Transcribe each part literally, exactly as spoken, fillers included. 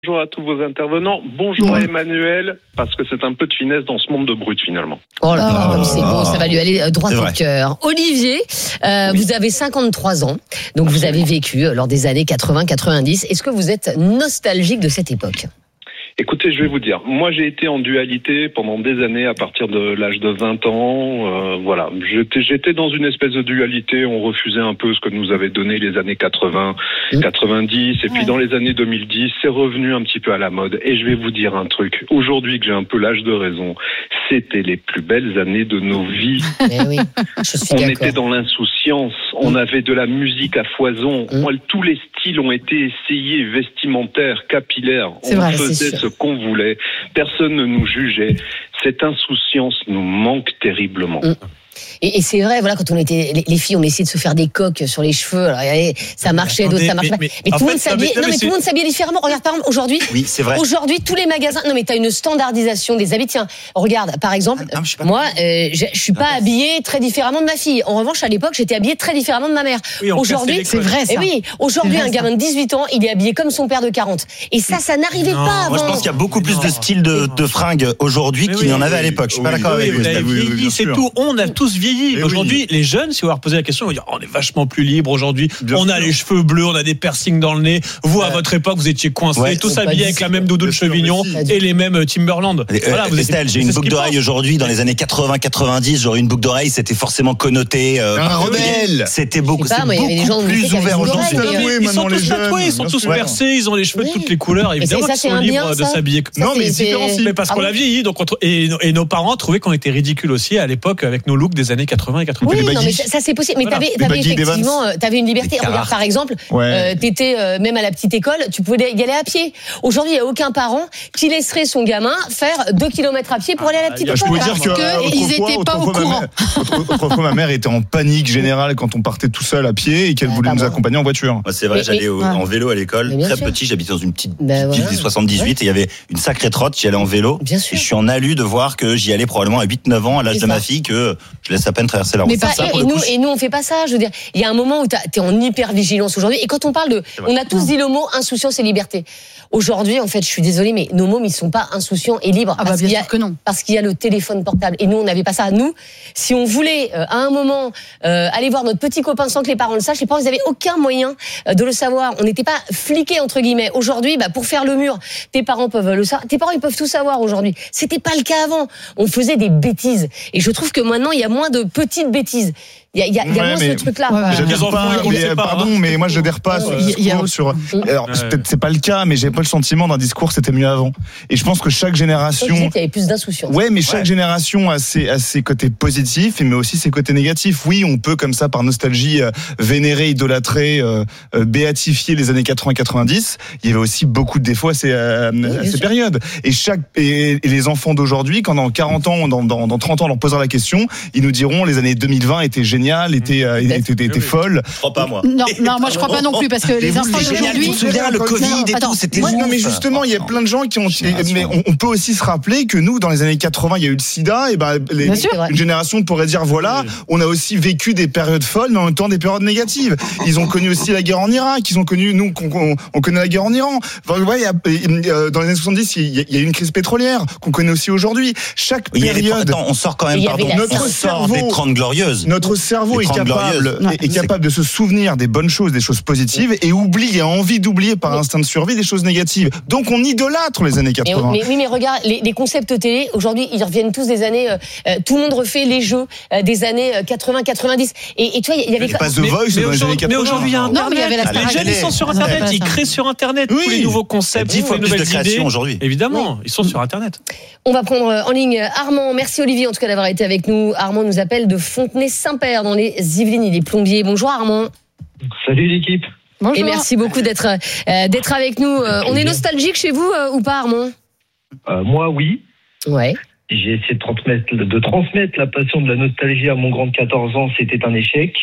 Bonjour à tous vos intervenants. Bonjour à Emmanuel, parce que c'est un peu de finesse dans ce monde de brut finalement. Oh là là, oh, c'est beau, ça va lui aller droit au cœur. Olivier, euh, oui. Vous avez cinquante-trois ans, donc vous avez vécu lors des années quatre-vingts quatre-vingt-dix. Est-ce que vous êtes nostalgique de cette époque ? Écoutez, je vais vous dire, moi j'ai été en dualité pendant des années à partir de l'âge de vingt ans. Euh, voilà, j'étais, j'étais dans une espèce de dualité. On refusait un peu ce que nous avaient donné les années quatre-vingts, mmh. quatre-vingt-dix, et puis ouais. Dans les années deux mille dix, c'est revenu un petit peu à la mode. Et je vais vous dire un truc. Aujourd'hui que j'ai un peu l'âge de raison, c'était les plus belles années de nos vies. Eh oui, je suis on d'accord. était dans l'insouciance. On mmh. avait de la musique à foison. Mmh. Tous les styles ont été essayés, vestimentaires, capillaires. C'est on vrai, faisait ce qu'on voulait. Personne ne nous jugeait. Cette insouciance nous manque terriblement. Mmh. Et, et c'est vrai, voilà, quand on était les, les filles, on essayait de se faire des coques sur les cheveux. Alors, ça marchait, d'autres ça marchait pas. Mais, mais, mais tout le monde s'habillait. Non, mais, mais tout le monde s'habillait différemment. Regarde, par exemple, aujourd'hui. Oui, c'est vrai. Aujourd'hui, tous les magasins. Non, mais t'as une standardisation des habits. Tiens, regarde, par exemple, ah, non, moi, euh, je, je suis pas ah, habillée très différemment de ma fille. En revanche, à l'époque, j'étais habillée très différemment de ma mère. Oui, aujourd'hui, c'est vrai. Ça. Et oui, aujourd'hui, un gamin de dix-huit ans, il est habillé comme son père de quarante. Et ça, ça n'arrivait non, pas avant. Moi, je pense qu'il y a beaucoup plus de styles de, de fringues aujourd'hui qu'il n'y en avait à l'époque. Je suis pas d'accord avec vous. C'est tout. On a tous vieilli. Aujourd'hui, les jeunes, si vous leur posez la question, ils vont dire oh, on est vachement plus libre aujourd'hui. Bien on sûr. A les cheveux bleus, on a des piercings dans le nez. Vous, ouais. à votre époque, vous étiez coincés, ouais, tous habillés avec la même doudoune Chevignon et les mêmes Timberland. Euh, voilà, vous Estelle, étiez... j'ai une boucle d'oreille aujourd'hui. Dans les années quatre-vingts quatre-vingt-dix, j'aurais une boucle d'oreille, c'était forcément connoté. Euh, un rebelle. C'était beaucoup, pas, c'est beaucoup plus ouvert aujourd'hui. Ils sont tous tatoués, ils sont tous percés, ils ont les cheveux de toutes les couleurs. Évidemment qu'ils sont libres de s'habiller. Non, mais c'est différent. Mais parce qu'on a vieilli, donc et nos parents trouvaient qu'on était ridicules aussi à l'époque avec nos looks des années quatre-vingts et quatre-vingt-dix. Oui, non, mais ça c'est possible. Mais voilà. t'avais, t'avais effectivement, t'avais une liberté. Regarde, par exemple, ouais. euh, t'étais euh, même à la petite école, tu pouvais y aller à pied. Aujourd'hui, il y a aucun parent qui laisserait son gamin faire deux kilomètres à pied pour aller à la petite ah, école. Je peux dire que ils étaient pas au courant. Autrefois, ma mère était en panique générale quand on partait tout seul à pied et qu'elle ah, voulait nous accompagner en voiture. Moi, c'est vrai, mais, j'allais au, ah. en vélo à l'école, très sûr. Petit. J'habitais dans une petite bah, ville voilà. des soixante-dix-huit ouais. et il y avait une sacrée trotte. J'y allais en vélo. Bien sûr. Et je suis en alu de voir que j'y allais probablement à huit neuf ans à l'âge de ma fille que je laisse à peine traverser la route. Et nous, et nous, on fait pas ça. Je veux dire, il y a un moment où t'es en hyper vigilance aujourd'hui. Et quand on parle de, on a tous dit le mot insouciance et liberté. Aujourd'hui, en fait, je suis désolée, mais nos mômes, ils sont pas insouciants et libres. Ah bah, parce bien qu'il y a, sûr que non. Parce qu'il y a le téléphone portable. Et nous, on n'avait pas ça. Nous, si on voulait, euh, à un moment, euh, aller voir notre petit copain sans que les parents le sachent, les parents, ils avaient aucun moyen euh, de le savoir. On n'était pas fliqués, entre guillemets. Aujourd'hui, bah, pour faire le mur, tes parents peuvent le savoir. Tes parents, ils peuvent tout savoir aujourd'hui. C'était pas le cas avant. On faisait des bêtises. Et je trouve que maintenant, il y a moins de petites bêtises. Il y a, il y a, il y a ouais, moins ce truc-là. Ouais, j'adhère pas, mais, pardon, mais moi je n'adhère pas sur le discours sur. Alors ouais. peut-être c'est pas le cas, mais j'ai pas le sentiment d'un discours c'était mieux avant. Et je pense que chaque génération. Il y avait plus d'insouciance. Ouais, mais chaque ouais. génération a ses, a ses côtés positifs, mais aussi ses côtés négatifs. Oui, on peut comme ça par nostalgie euh, vénérer, idolâtrer, euh, euh, béatifier les années quatre-vingts quatre-vingt-dix. Il y avait aussi beaucoup de défauts à ces, euh, oui, à ces périodes. Et chaque et, et les enfants d'aujourd'hui, quand dans quarante ans, dans, dans, dans trente ans, on leur posera la question, ils nous diront les années deux mille vingt étaient géniales. était euh, était, était, était folle. Je crois pas moi. Non, non, moi je crois pas non plus parce que les enfants d'aujourd'hui. Tu te souviens le Covid et tout, c'était. Non, mais justement, il y a plein de gens qui ont. Mais on, on peut aussi se rappeler que nous, dans les années quatre-vingts, il y a eu le SIDA et ben les, une génération pourrait dire voilà, on a aussi vécu des périodes folles, mais en même temps des périodes négatives. Ils ont connu aussi la guerre en Irak, ils ont connu nous, on, on connaît la guerre en Iran. Enfin, ouais, il y a, dans les années soixante-dix, il y a, il y a eu une crise pétrolière qu'on connaît aussi aujourd'hui. Chaque période. Attends, on sort quand même pardon. Notre cerveau des trente glorieuses. Notre cerveau est capable, non, est capable de se souvenir des bonnes choses, des choses positives, et oublie, et a envie d'oublier par instinct de survie des choses négatives. Donc on idolâtre les années quatre-vingts. Mais, mais oui, mais regarde, les, les concepts télé, aujourd'hui, ils reviennent tous des années. Euh, tout le monde refait les jeux euh, des années quatre-vingts quatre-vingt-dix. Et, et tu vois, il y avait pas The Voice dans les années quatre-vingts. Mais aujourd'hui, il y a Internet. Non, mais il y avait la les jeunes, ils sont sur Internet, ils créent sur Internet tous les nouveaux concepts, dix fois plus de création aujourd'hui. Évidemment, ils sont sur Internet. On va prendre en ligne Armand. Merci Olivier, en tout cas, d'avoir été avec nous. Armand nous appelle de Fontenay-Saint-Père, dans les Yvelines. Il est plombier. Bonjour Armand. Salut l'équipe. Bonjour. Et merci beaucoup d'être euh, d'être avec nous. Euh, on est nostalgique chez vous euh, ou pas, Armand? euh, Moi, oui. Ouais. J'ai essayé de transmettre, de transmettre la passion de la nostalgie à mon grand de quatorze ans. C'était un échec.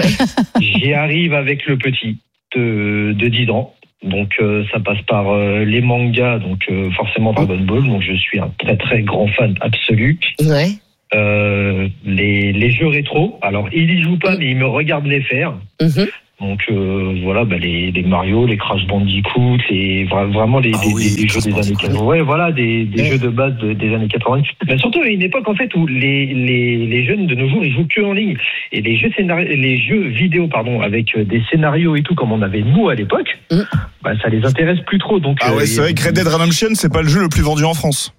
J'y arrive avec le petit de, de dix ans. Donc euh, ça passe par euh, les mangas, donc euh, forcément Dragon Ball. Donc je suis un très très grand fan absolu. Ouais. Euh, les, les jeux rétro. Alors il y joue pas, mais il me regarde les faire. Mm-hmm. Donc euh, voilà, bah, les, les Mario, les Crash Bandicoot, les vraiment les, ah des, oui, des, des jeux des années quatre-vingts. Ouais, voilà, des, des ouais. jeux de base de, des années quatre-vingt. Mais surtout à une époque en fait où les, les, les jeunes de nos jours ils jouent que en ligne et les jeux scénari- les jeux vidéo pardon avec des scénarios et tout comme on avait nous à l'époque, mmh. bah, ça les intéresse plus trop. Donc ah ouais, euh, c'est vrai que Red Dead Redemption c'est pas le jeu le plus vendu en France.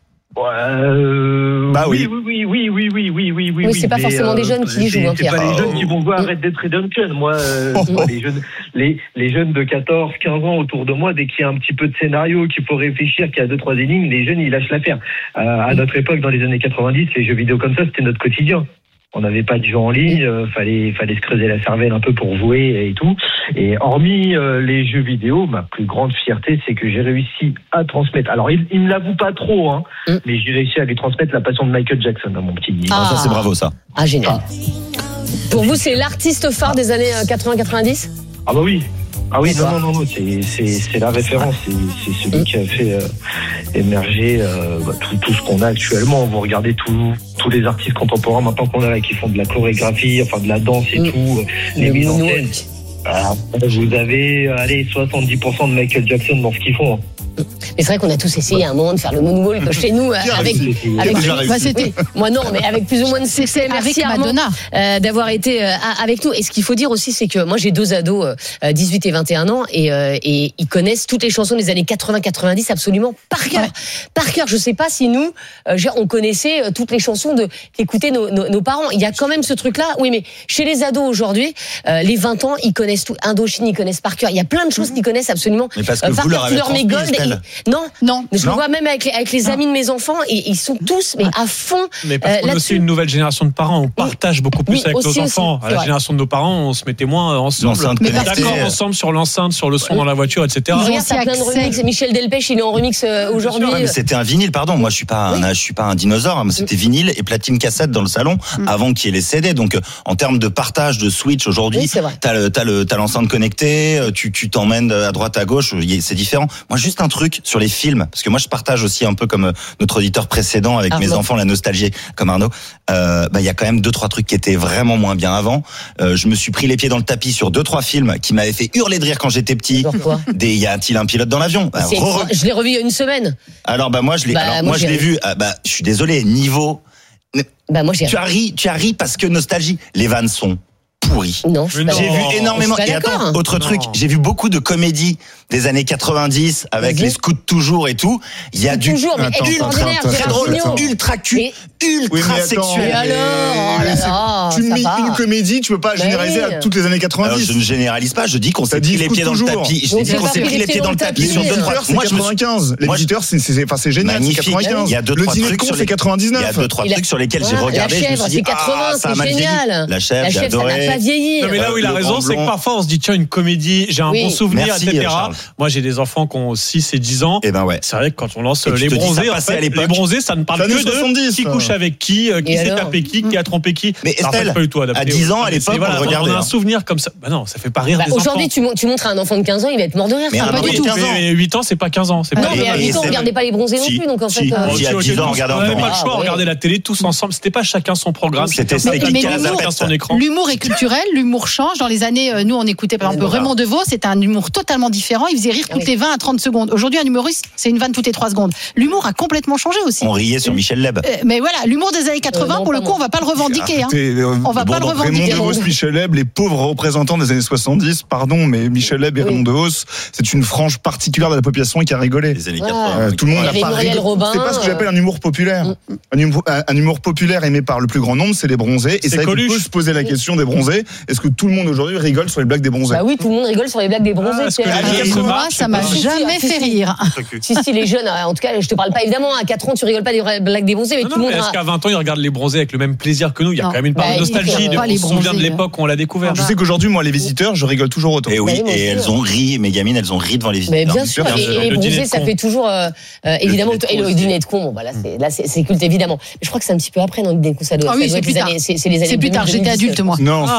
Euh, bah oui. Oui, oui, oui, oui, oui, oui, oui, oui. Oui, c'est pas mais, forcément euh, des jeunes qui y jouent. C'est, c'est pas les jeunes qui vont voir Red Dead Redemption. Moi, euh, les jeunes, les, les jeunes de quatorze, quinze ans autour de moi, dès qu'il y a un petit peu de scénario, qu'il faut réfléchir, qu'il y a deux, trois énigmes, les jeunes, ils lâchent l'affaire. Euh, à notre époque, dans les années quatre-vingt-dix, les jeux vidéo comme ça, c'était notre quotidien. On n'avait pas de jeux en ligne, euh, fallait fallait se creuser la cervelle un peu pour jouer et tout. Et hormis euh, les jeux vidéo, ma plus grande fierté, c'est que j'ai réussi à transmettre. Alors il, il ne l'avoue pas trop, hein, mm. mais j'ai réussi à lui transmettre la passion de Michael Jackson à mon petit. Ah, ça c'est bravo ça. Ah génial. Ah. Pour vous, c'est l'artiste phare des années quatre-vingts quatre-vingt-dix ? Ah bah oui. Ah oui, non, non, non, non, c'est, c'est, c'est la référence, c'est, c'est celui qui a fait euh, émerger euh, bah, tout, tout ce qu'on a actuellement. Vous regardez tout, tous les artistes contemporains maintenant qu'on a là, qui font de la chorégraphie, enfin de la danse et mmh. tout, euh, les mises en scène. Alors, vous avez, allez, soixante-dix pour cent de Michael Jackson dans ce qu'ils font. Hein. Mais c'est vrai qu'on a tous essayé à un moment de faire le moonwalk chez nous avec, avec, avec bah, c'était, moi non, mais avec plus ou moins de succès. Merci avec Madonna euh, d'avoir été euh, avec nous. Et ce qu'il faut dire aussi, c'est que moi j'ai deux ados, euh, dix-huit et vingt et un ans, et, euh, et ils connaissent toutes les chansons des années quatre-vingts quatre-vingt-dix absolument par cœur. Ouais. Par cœur. Je sais pas si nous, euh, on connaissait euh, toutes les chansons de qu'écoutaient nos, nos, nos parents. Il y a quand même ce truc-là. Oui, mais chez les ados aujourd'hui, euh, les vingt ans, ils connaissent tout. Indochine, ils connaissent par cœur. Il y a plein de choses qu'ils connaissent absolument. Mais parce que euh, vous leur avez transmis, non, non. Je non. le vois même avec les, avec les amis de mes enfants, et ils sont tous mais à fond. Mais parce qu'on euh, est aussi une nouvelle génération de parents, on partage beaucoup plus oui, avec aussi, nos enfants. Aussi, à la vrai. génération de nos parents, on se mettait moins ensemble. Mais d'accord, ensemble sur l'enceinte, sur le son dans la voiture, et cetera. Regarde, t'as plein de remix. Michel Delpech, il est en remix euh, aujourd'hui. Ouais, mais c'était un vinyle, pardon. Moi, je suis pas, un, oui. je suis pas un dinosaure. Hein, mais c'était vinyle et platine cassette dans le salon mm. avant qu'il y ait les C D. Donc, en termes de partage, de switch aujourd'hui, oui, t'as le, t'as le, t'as l'enceinte connectée, tu, tu t'emmènes à droite, à gauche. C'est différent. Moi, juste un truc sur les films, parce que moi, je partage aussi un peu comme notre auditeur précédent avec Arnaud. Mes enfants la nostalgie comme Arnaud. Euh, bah, il y a quand même deux trois trucs qui étaient vraiment moins bien avant. Euh, je me suis pris les pieds dans le tapis sur deux trois films qui m'avaient fait hurler de rire quand j'étais petit. Pourquoi ? Des y a-t-il un pilote dans l'avion ? Bah, re- Je l'ai revu il y a une semaine. Alors bah moi je l'ai. Bah, alors, moi, moi je l'ai vu. Ah, bah je suis désolé. Niveau. Bah moi j'ai. Tu as ri, tu as ri parce que nostalgie. Les vannes sont pourries. Non, je suis j'ai vu énormément. Et attends, autre non. truc, j'ai vu beaucoup de comédies des années quatre-vingt-dix avec Vas-y. Les scouts toujours et tout. Il y a du toujours, mais attends, extraordinaire, très drôle, ultra cul, ultra oui, sexuel. Et alors, oh là là, tu mets une comédie, tu peux pas généraliser à toutes les années quatre-vingt-dix. Alors, je ne généralise pas, je dis qu'on s'est pris les pieds dans le tapis. Je dis qu'on s'est pris les pieds dans le tapis sur deux trois. Moi quatre-vingt-quinze. Les visiteurs, c'est c'est enfin c'est génial, c'est quatre-vingt-quinze. Il y a deux trois trucs sur les quatre-vingt-dix-neuf. Il y a deux trois trucs sur lesquels j'ai regardé, je me suis dit ah, ça m'a génial. La chèvre, j'ai adoré. Ça n'a pas vieilli. Non mais là où il a raison, c'est que parfois on se dit tiens une comédie, j'ai un bon souvenir, et cetera. Moi j'ai des enfants qui ont six et dix ans. Et ben ouais. C'est vrai que quand on lance les bronzés, en fait, les bronzés, ça ne parle que de qui couche avec qui, qui s'est tapé qui, qui a trompé qui. Mais Estelle, à dix ans, à l'époque, on regardait. On a un souvenir comme ça. Bah non, ça fait pas rire des enfants. Aujourd'hui, tu montres à un enfant de quinze ans, il va être mort de rire. Pas du tout. Mais huit ans, c'est pas quinze ans. Non, mais à huit ans, on regardait pas les bronzés non plus, donc en fait. Si à dix ans, on regardait. On n'avait pas le choix, on regardait la télé tous ensemble. C'était pas chacun son programme. C'était chacun son écran. L'humour est culturel, l'humour change. Dans les années, nous, on écoutait par exemple Raymond Devos, c'était un humour totalement différent. Il faisait rire toutes les vingt à trente secondes. Aujourd'hui, un humoriste, c'est une vanne toutes les trois secondes. L'humour a complètement changé aussi. On riait sur Michel Leb. Euh, mais voilà, l'humour des années quatre-vingts, euh, non, pour le coup, on va pas le revendiquer. Hein. On va bon, pas le revendiquer. Raymond Devos, Michel Leb, les pauvres représentants des années soixante-dix, pardon, mais Michel Leb et oui. Raymond Devos, c'est une frange particulière de la population qui a rigolé. Les années quatre-vingts. Euh, tout le monde n'a pas rigolé. C'est pas ce que j'appelle un humour populaire. Mm. Un, humour, un humour populaire aimé par le plus grand nombre, c'est les bronzés. Et c'est vrai qu'on peut se poser la question des bronzés. Est-ce que tout le monde aujourd'hui rigole sur les blagues des bronzés ? Bah oui, tout le monde rigole sur les blagues des bronzés. Ah, moi, ça m'a jamais fait rire. Si, si, les jeunes, en tout cas, je te parle pas évidemment, à quatre ans, tu rigoles pas des blagues des bronzés, mais tout le monde. Est-ce qu'à vingt ans, ils regardent les bronzés avec le même plaisir que nous ? Il y a quand même une part de nostalgie, on se souvient de l'époque où on l'a découvert. Je sais qu'aujourd'hui, moi, les visiteurs, je rigole toujours autant. Et oui, et elles ont ri, mes gamines, elles ont ri devant les visiteurs. Mais bien sûr, et les bronzés, ça fait toujours, évidemment, et le dîner de con, bon, bah là, c'est culte, évidemment. Mais je crois que c'est un petit peu après, dans le dîner de con, ça doit être. Ah oui, c'est plus tard. C'est les années. C'est plus tard, j'étais adulte, moi. Non,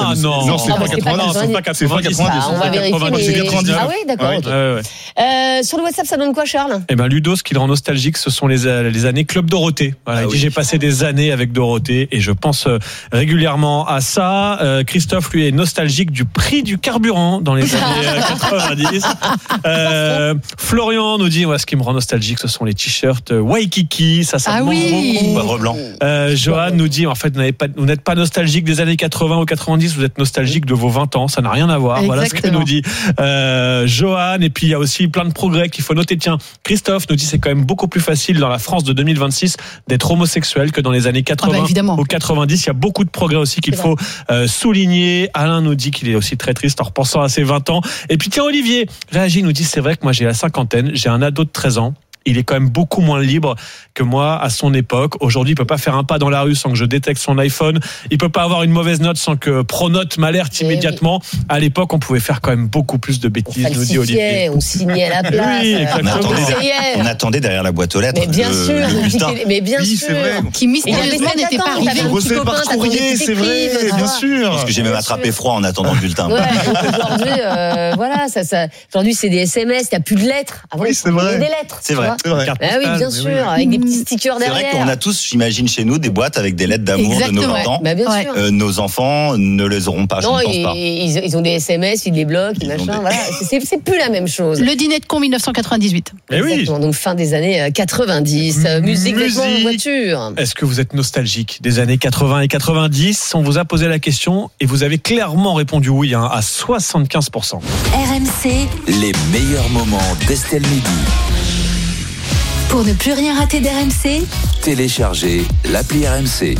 Ah non, non, c'est Ah, pas bah, c'est pas quatre-vingt-dix. quatre-vingt-dix. pas quatre-vingt-dix. C'est pas quatre-vingt-dix. Ah, on va c'est vérifier. quatre-vingt-dix. mais- C'est quatre-vingt-dix. Ah oui, d'accord. Ouais, ok. ouais, ouais. Euh, sur le WhatsApp, ça donne quoi, Charles? Eh ben Ludo, ce qui le rend nostalgique, ce sont les, euh, les années Club Dorothée. Voilà, Ah il dit oui. j'ai passé des années avec Dorothée et je pense euh, régulièrement à ça. Euh, Christophe, lui, est nostalgique du prix du carburant dans les années euh, quatre-vingt-dix. Euh, Florian nous dit, ouais, ce qui me rend nostalgique, ce sont les t-shirts euh, Waikiki. Ça, ça Ah me manque oui. beaucoup. Barre blanc. Euh, Johan nous dit, en fait, vous n'avez pas, vous n'êtes pas nostalgique des années quatre-vingts ou quatre-vingt-dix, vous êtes nostalgique de vos vingt ans. Ça n'a rien à voir. Voilà ce que Exactement. nous dit euh, Johan. Et puis, il y a aussi plein de progrès qu'il faut noter. Tiens, Christophe nous dit, c'est quand même beaucoup plus facile dans la France de deux mille vingt-six d'être homosexuel que dans les années quatre-vingts Ah bah, évidemment. ou quatre-vingt-dix. Il y a beaucoup de progrès aussi qu'il C'est faut euh, souligner. Alain nous dit qu'il est aussi très triste en repensant à ses vingt ans. Et puis, tiens, Olivier réagit, nous dit, c'est vrai que moi, j'ai la cinquantaine, j'ai un ado de treize ans. Il est quand même beaucoup moins libre que moi à son époque. Aujourd'hui, il peut pas faire un pas dans la rue sans que je détecte son iPhone. Il peut pas avoir une mauvaise note sans que Pronote m'alerte Eh immédiatement. À l'époque, on pouvait faire quand même beaucoup plus de On bêtises, nous dit Olivier. falsifiait, on signait à la place. Oui, euh, exactement. On attendait, essayait. derrière, on attendait derrière la boîte aux lettres. Mais bien le- sûr, le on bulletin. piquait- mais bien Oui, sûr. c'est vrai. Qui mystérieusement Mais n'était pas attends, arrivé. t'avais un Vous petit recevez copain, par t'attendais courrier, qu'il c'est vrai, t'écrive, bien toi. sûr. Parce que j'ai même Bien attrapé sûr. froid en attendant le bulletin. Ouais, aujourd'hui, euh, voilà, ça, ça, aujourd'hui c'est des S M S, il n'y a plus de lettres. Avant, Oui, il c'est y avait vrai. des lettres. C'est tu vrai. vois. C'est vrai. Carte Ah oui, postale, bien mais sûr, oui. avec des petits stickers C'est vrai derrière. qu'on a tous, j'imagine, chez nous, des boîtes avec des lettres d'amour de nos Exactement. vingt ans. Bah, bien Ouais. sûr. Euh, nos enfants ne les auront pas, je Non, ne pense ils, pas. ils, ils ont des S M S, ils les bloquent, ils Ils ont machin. des- Voilà, c'est, c'est plus la même chose. Le dîner de con mille neuf cent quatre-vingt-dix-huit. Eh oui. Exactement. Donc fin des années euh, quatre-vingt-dix, euh, musique, vêtements, Musique. voiture. Est-ce que vous êtes nostalgique des années quatre-vingts et quatre-vingt-dix? On vous a posé la question et vous avez clairement répondu oui hein, à soixante-quinze pour cent. R M C, Les meilleurs moments d'Estelle Midi. pour ne plus rien rater d'R M C, Téléchargez l'appli R M C.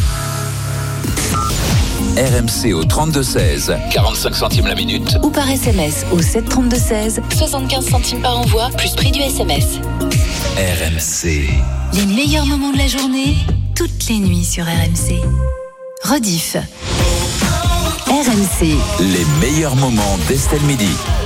R M C au trente-deux seize, quarante-cinq centimes la minute. ou par S M S au sept trente-deux seize, soixante-quinze centimes par envoi, plus prix du S M S. R M C. Les meilleurs moments de la journée, toutes les nuits sur R M C. Rediff. R M C, Les meilleurs moments d'Estelle Midi.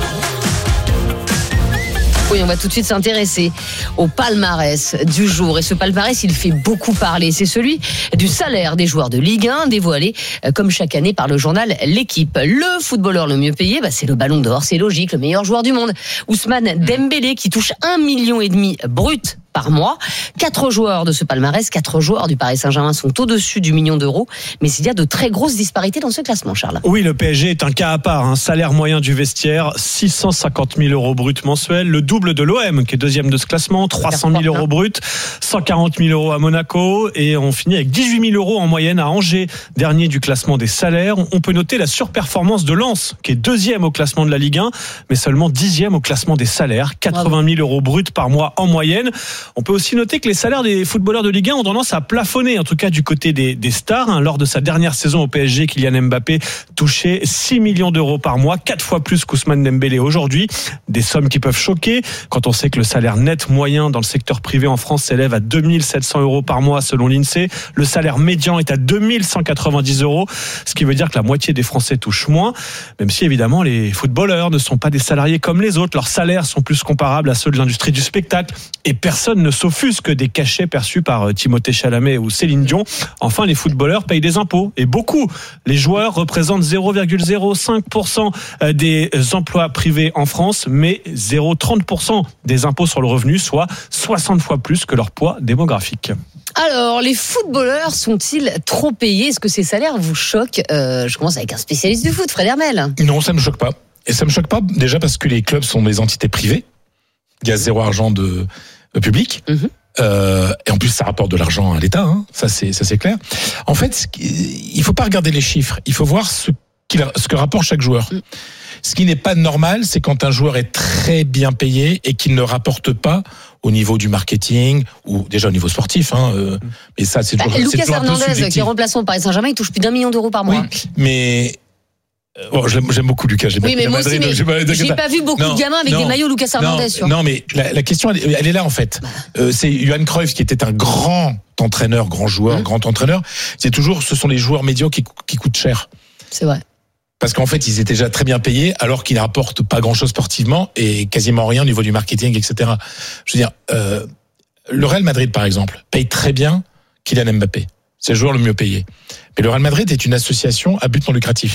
Oui, on va tout de suite s'intéresser au palmarès du jour. Et ce palmarès, il fait beaucoup parler. C'est celui du salaire des joueurs de Ligue un, dévoilé euh, comme chaque année par le journal L'Équipe. Le footballeur le mieux payé, bah, c'est le Ballon d'Or. C'est logique, le meilleur joueur du monde. Ousmane Dembélé, qui touche un million et demi brut par mois. Quatre joueurs de ce palmarès, quatre joueurs du Paris Saint-Germain sont au-dessus du million d'euros. Mais il y a de très grosses disparités dans ce classement, Charles. Oui, le P S G est un cas à part. Un salaire moyen du vestiaire, six cent cinquante mille euros brut mensuels. Le double de l'O M, qui est deuxième de ce classement, trois cent mille euros brut, cent quarante mille euros à Monaco. Et on finit avec dix-huit mille euros en moyenne à Angers, dernier du classement des salaires. On peut noter la surperformance de Lens, qui est deuxième au classement de la Ligue un, mais seulement dixième au classement des salaires. quatre-vingt mille euros bruts par mois en moyenne. On peut aussi noter que les salaires des footballeurs de Ligue un ont tendance à plafonner, en tout cas du côté des, des stars. Hein. Lors de sa dernière saison au P S G, Kylian Mbappé touchait six millions d'euros par mois, quatre fois plus qu'Ousmane Dembélé aujourd'hui. Des sommes qui peuvent choquer quand on sait que le salaire net moyen dans le secteur privé en France s'élève à deux mille sept cents euros par mois selon l'INSEE. Le salaire médian est à deux mille cent quatre-vingt-dix euros, ce qui veut dire que la moitié des Français touchent moins, même si évidemment les footballeurs ne sont pas des salariés comme les autres. Leurs salaires sont plus comparables à ceux de l'industrie du spectacle et personne ne s'offusque des cachets perçus par Timothée Chalamet ou Céline Dion. Enfin, les footballeurs payent des impôts, et beaucoup. Les joueurs représentent zéro virgule zéro cinq pour cent des emplois privés en France, mais zéro virgule trente pour cent des impôts sur le revenu, soit soixante fois plus que leur poids démographique. Alors, les footballeurs sont-ils trop payés? Est-ce que ces salaires vous choquent? euh, Je commence avec un spécialiste du foot, Fred Hermel. Non, ça me choque pas. Et ça me choque pas déjà parce que les clubs sont des entités privées. Il y a zéro argent de, de public. Mm-hmm. Euh, et en plus, ça rapporte de l'argent à l'État. Hein. Ça, c'est ça, c'est clair. En fait, il faut pas regarder les chiffres. Il faut voir ce qu'il, ce que rapporte chaque joueur. Mm. Ce qui n'est pas normal, c'est quand un joueur est très bien payé et qu'il ne rapporte pas au niveau du marketing ou déjà au niveau sportif. Hein, euh, mais ça, c'est toujours, bah, c'est Lucas toujours un peu Hernandez, subjectif. qui est remplaçant au Paris Saint-Germain, il touche plus d'un million d'euros par mois. Oui, mais bon, j'aime, j'aime beaucoup Lucas. J'ai Oui, mais moi aussi, Madrid, mais j'ai pas, j'ai pas vu beaucoup non, de gamins avec non, des maillots Lucas Hernandez. Non, sur. non, mais la, la question, elle, elle est là en fait. Euh, c'est Johan Cruyff qui était un grand entraîneur, grand joueur, mmh. grand entraîneur. C'est toujours, ce sont les joueurs médiocres qui, qui coûtent cher. C'est vrai. Parce qu'en fait, ils étaient déjà très bien payés, alors qu'ils ne rapportent pas grand-chose sportivement et quasiment rien au niveau du marketing, et cetera. Je veux dire, euh, le Real Madrid, par exemple, paye très bien Kylian Mbappé. C'est le joueur le mieux payé. Mais le Real Madrid est une association à but non lucratif.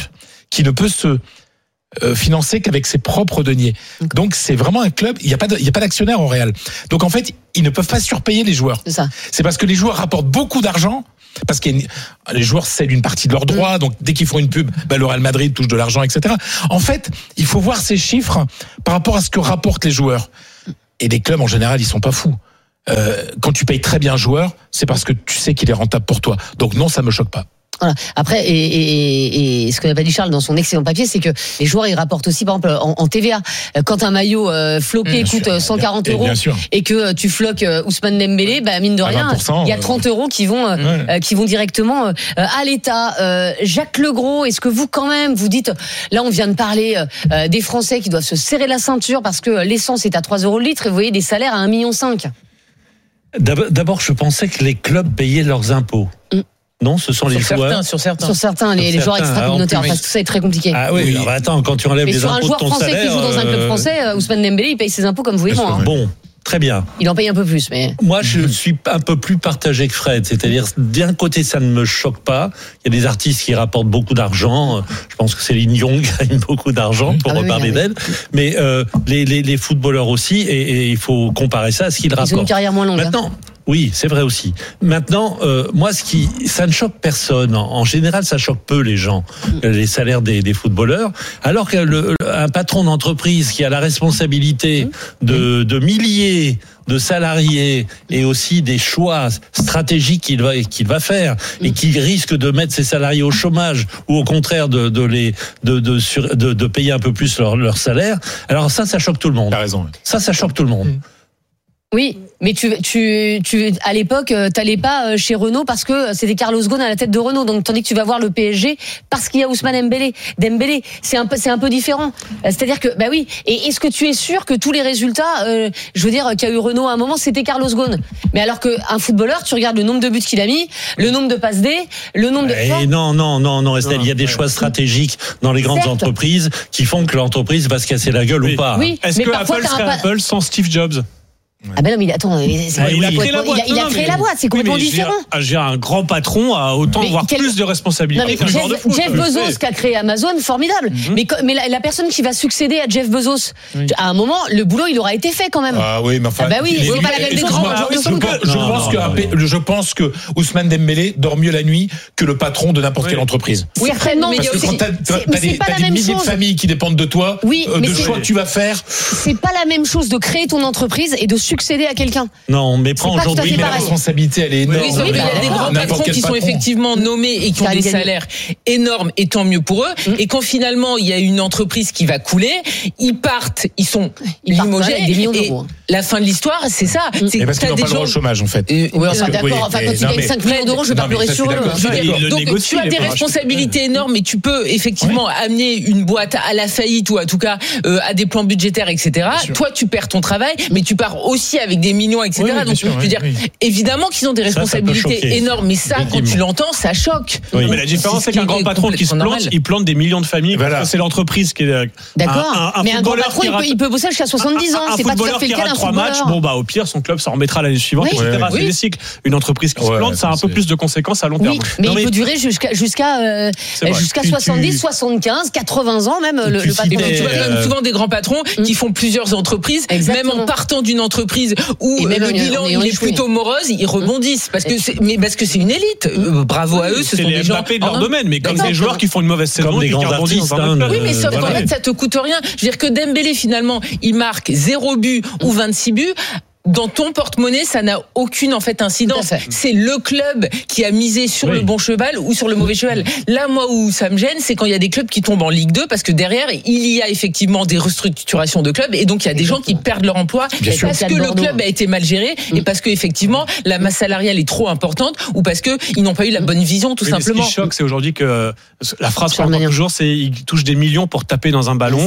qui ne peut se euh, financer qu'avec ses propres deniers. Donc c'est vraiment un club, il n'y a pas de, il y a pas d'actionnaire au Real. Donc en fait, ils ne peuvent pas surpayer les joueurs. C'est ça. C'est parce que les joueurs rapportent beaucoup d'argent. Parce que les joueurs cèdent une partie de leurs droits, donc dès qu'ils font une pub, ben le Real Madrid touche de l'argent, et cetera. En fait, il faut voir ces chiffres par rapport à ce que rapportent les joueurs. Et les clubs, en général, ils sont pas fous. Euh, quand tu payes très bien un joueur, c'est parce que tu sais qu'il est rentable pour toi. Donc non, ça me choque pas. Voilà. Après, et, et, et ce que n'a pas dit Charles dans son excellent papier, c'est que les joueurs ils rapportent aussi, par exemple, en, en T V A. Quand un maillot euh, floqué bien coûte sûr, cent quarante bien, euros bien sûr. et que tu floques euh, Ousmane Dembélé, bah mine de rien, il y a trente euros qui vont euh, ouais. euh, qui vont directement euh, à l'État. Euh, Jacques Legros, est-ce que vous quand même vous dites, là on vient de parler euh, des Français qui doivent se serrer la ceinture parce que l'essence est à trois euros le litre et vous voyez des salaires à un virgule cinq million. D'abord, je pensais que les clubs payaient leurs impôts. Mm. Non, ce sont sur les certains, joueurs. sur certains. Sur certains, les, sur les joueurs certains, extra-communautaires. ah, Parce que tout ça est très compliqué. Ah oui, oui. Alors, attends, quand tu enlèves mais les impôts de ton salaire. Mais sur un joueur français qui joue dans un club français, euh, Ousmane Dembélé, il paye ses impôts comme vous et moi. Hein. Bon. Très bien. Il en paye un peu plus, mais... Moi, je suis un peu plus partagé que Fred. C'est-à-dire, d'un côté, ça ne me choque pas. Il y a des artistes qui rapportent beaucoup d'argent. Je pense que Céline Dion gagne beaucoup d'argent, pour ah, reparler oui, d'elle. Oui. Mais euh, les, les, les footballeurs aussi, et, et il faut comparer ça à ce qu'ils rapportent. Ils ont une carrière moins longue. Maintenant, hein. Oui, c'est vrai aussi. Maintenant, euh, moi, ce qui, ça ne choque personne. En général, ça choque peu les gens, mmh. les salaires des, des footballeurs. Alors que le, un patron d'entreprise qui a la responsabilité mmh. de, de milliers de salariés et aussi des choix stratégiques qu'il va qu'il va faire mmh. et qui risque de mettre ses salariés au chômage ou au contraire de de les de de sur, de, de payer un peu plus leur leur salaire. Alors ça, ça choque tout le monde. T'as raison. Ça, ça choque tout le monde. Mmh. Oui, mais tu, tu, tu, à l'époque, t'allais pas chez Renault parce que c'était Carlos Ghosn à la tête de Renault. Donc, tandis que tu vas voir le P S G parce qu'il y a Ousmane Dembélé. Dembélé, c'est un peu, c'est un peu différent. C'est-à-dire que, bah oui. Et est-ce que tu es sûr que tous les résultats, euh, je veux dire, qu'il y a eu Renault à un moment, c'était Carlos Ghosn. Mais alors que un footballeur, tu regardes le nombre de buts qu'il a mis, le nombre de passes D, le nombre de. Et non, non, non, non, Estelle, il y a des choix stratégiques dans les grandes Certes. entreprises qui font que l'entreprise va se casser la gueule oui. ou pas. Oui. Est-ce mais que Apple serait pas... Apple sans Steve Jobs? Ah ben non, mais attends, c'est ah, il, a créé la boîte. Il a, il a créé la boîte, c'est complètement oui, différent. J'ai un grand patron à autant mais voir quel... plus de responsabilités qu'un joueur de foot. Jeff Bezos qui a créé Amazon, formidable. Mm-hmm. Mais, mais la, la personne qui va succéder à Jeff Bezos, oui. à un moment, le boulot il aura été fait quand même. Ah oui, mais enfin. Ah bah oui, c'est pas la même des grands joueurs de foot. Je pense que je pense que Ousmane Dembélé dort mieux la nuit que le patron de n'importe quelle entreprise. Oui, certainement. Parce que quand t'as des milliers de familles qui dépendent de toi, de choix que tu vas faire. C'est pas la même chose de créer ton entreprise et de succéder à quelqu'un. Non, mais prends aujourd'hui. Mais la responsabilité, elle est énorme. Oui, il y a des grands patrons qui sont effectivement nommés et qui ont des salaires énormes, et tant mieux pour eux. Mmh. Et quand finalement il y a une entreprise qui va couler, ils partent, ils sont ils limogés avec des millions d'euros. La fin de l'histoire, c'est ça. Mmh. C'est parce qu'ils n'ont pas le droit au chômage, en fait. Euh, oui, enfin, d'accord. Oui, enfin, quand ils gagnent cinq millions d'euros, je vais pas pleurer sur eux. Donc, tu as des responsabilités énormes, mais tu peux effectivement amener une boîte à la faillite ou en tout cas à des plans budgétaires, et cetera. Toi, tu perds ton travail, mais tu pars aussi avec des millions, et cetera. Donc, je veux dire, évidemment qu'ils ont des responsabilités énormes, mais ça, quand tu l'entends, ça choque. Mais la différence, c'est qu'un grand patron qui se plante, il plante des millions de familles. C'est l'entreprise qui est. D'accord. Mais un grand patron, il peut bosser jusqu'à soixante-dix ans. C'est pas tout à fait le cas d'un trois matchs, bon bah au pire son club s'en remettra l'année suivante, oui, et cetera. oui. C'est des cycles. Une entreprise qui ouais, se plante, ça a un peu plus de conséquences à long terme. Oui, mais non, il mais... peut durer jusqu'à jusqu'à euh, jusqu'à soixante-dix, soixante-quinze, quatre-vingts ans même le, le patron. Tu vois euh... souvent des grands patrons mmh. qui font plusieurs entreprises, Exactement. même en partant d'une entreprise où le bilan il est plutôt morose, ils rebondissent parce que c'est mais parce que c'est une élite. Euh, bravo à eux, ce sont des gens de leur domaine, mais comme des joueurs qui font une mauvaise saison, des grands artistes. Oui, mais sauf qu'en fait ça te coûte rien. Je veux dire que Dembélé finalement, il marque zéro but ou vingt-six buts. Dans ton porte-monnaie, ça n'a aucune en fait incidence. C'est le club qui a misé sur oui. le bon cheval ou sur le mauvais cheval. Là, moi où ça me gêne, c'est quand il y a des clubs qui tombent en Ligue deux parce que derrière il y a effectivement des restructurations de clubs et donc il y a des gens qui perdent leur emploi Bien parce sûr. que le club a été mal géré mmh. et parce que effectivement la masse salariale est trop importante ou parce que ils n'ont pas eu la bonne vision tout oui, simplement. Ce qui choque, c'est aujourd'hui que la phrase qu'on entend toujours, c'est ils touchent des millions pour taper dans un ballon.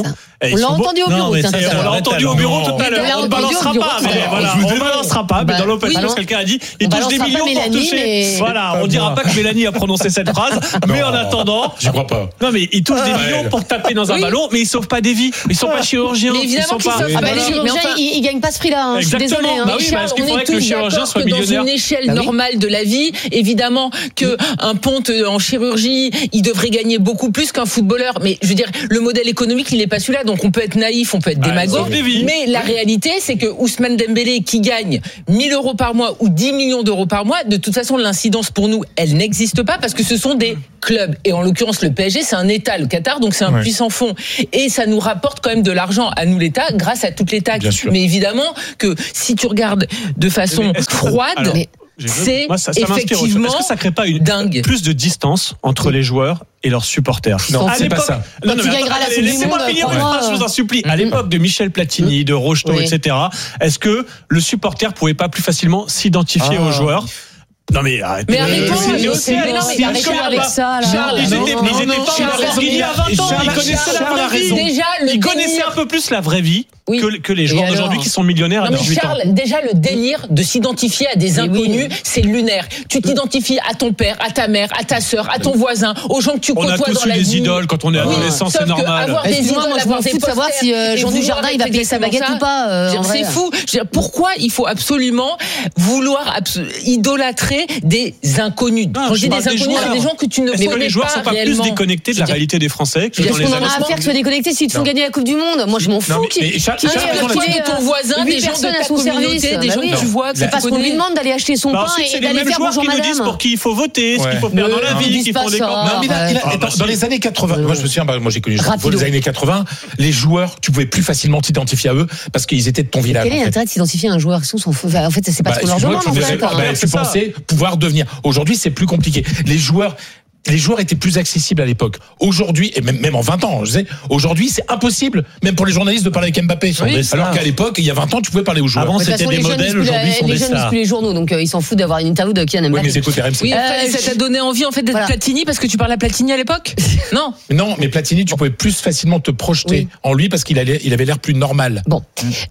On l'a entendu au bureau. On l'a entendu au bureau tout à l'heure. On ne balancera pas. On ne balancera pas. Mais dans l'Open News, quelqu'un a dit il touche des millions pour toucher. Voilà, on dira pas que Mélanie a prononcé cette phrase. Mais en attendant. Je crois pas. Non, mais ils touchent des millions pour taper dans un ballon, mais ils sauvent pas des vies. Ils sont pas chirurgiens. Mais évidemment qu'ils sauvent pas des vies. Mais enfin, ils gagnent pas ce prix-là. Je suis désolée. Bah oui, parce qu'il faudrait que le chirurgien soit millionnaire. Dans une échelle normale de la vie, évidemment que un ponte en chirurgie, il devrait gagner beaucoup plus qu'un footballeur. Mais je veux dire, le modèle économique, il n'est pas celui-là. Donc on peut être naïf, on peut être démagogue. Mais la réalité, c'est que Ousmane Dembélé, qui gagne mille euros par mois ou dix millions d'euros par mois, de toute façon, l'incidence pour nous, elle n'existe pas parce que ce sont des clubs. Et en l'occurrence, le P S G, c'est un État, le Qatar, donc c'est un ouais. puissant fonds. Et ça nous rapporte quand même de l'argent à nous, l'État, grâce à toutes les taxes. Mais évidemment que si tu regardes de façon froide, alors, c'est Moi, ça, ça effectivement Est-ce que ça crée pas une dingue. plus de distance entre les joueurs et leurs supporters? Non, c'est pas ça. Non, non, mais laissez-moi finir une phrase, je vous en supplie. À l'époque de Michel Platini, de Rocheteau, oui. et cetera, est-ce que le supporter pouvait pas plus facilement s'identifier ah. aux joueurs? Non mais arrêtez. Mais arrêtons, c'est aussi avec ça. Charles, ils étaient pas il y a vingt ans, ils connaissaient la vraie vie. Déjà, ils connaissaient un peu plus la vraie vie oui. que, que les joueurs d'aujourd'hui qui sont millionnaires à dix-huit Charles, ans. Déjà le délire de s'identifier à des inconnus, oui. c'est lunaire. Tu t'identifies à ton père, à ta mère, à ta sœur, à ton voisin, aux gens que tu côtoies dans la vie. On a tous eu des idoles quand on est adolescent, c'est normal. Avoir des idoles, moi je m'en fous de savoir si Jean Dujardin il va payer sa baguette ou pas. C'est fou. Pourquoi il faut absolument vouloir idolâtrer des inconnus? Quand je dis des inconnus, c'est des gens que tu ne connais pas. Est-ce que les joueurs sont pas plus déconnectés de la réalité des Français que dans les années? Qu'est-ce qu'on en a à faire que se déconnecter s'ils te font gagner la Coupe du Monde? Moi je m'en fous. Ton voisin, des gens de ta communauté, des gens que tu vois. C'est parce qu'on lui demande d'aller acheter son pain et d'aller faire bonjour madame. Qui nous disent pour qui il faut voter, ce qu'il faut faire dans la vie, qu'il faut des Dans les années quatre-vingts, moi je me souviens, moi j'ai connu les années quatre-vingts, les joueurs, tu pouvais plus facilement t'identifier à eux parce qu'ils étaient de ton village. Quel est l'intérêt de s'identifier à un joueur? En fait, c'est pas ce qu'on leur demande. Tu pensais pouvoir devenir. Aujourd'hui, c'est plus compliqué. Les joueurs. Les joueurs étaient plus accessibles à l'époque. Aujourd'hui, et même, même en vingt ans, je sais, aujourd'hui, c'est impossible, même pour les journalistes, de parler avec Mbappé. Oui, alors qu'à l'époque, il y a vingt ans, tu pouvais parler aux joueurs. Avant, c'était des modèles, aujourd'hui, ils sont des stars. Les jeunes lisent plus les journaux, donc euh, ils s'en foutent d'avoir une interview de Kylian Mbappé. Oui, mais écoute, R M C. Oui, euh, ça t'a donné envie, en fait, d'être voilà. Platini, parce que tu parlais à Platini à l'époque? Non. Non, mais Platini, tu pouvais plus facilement te projeter oui. en lui, parce qu'il allait, il avait l'air plus normal. Bon.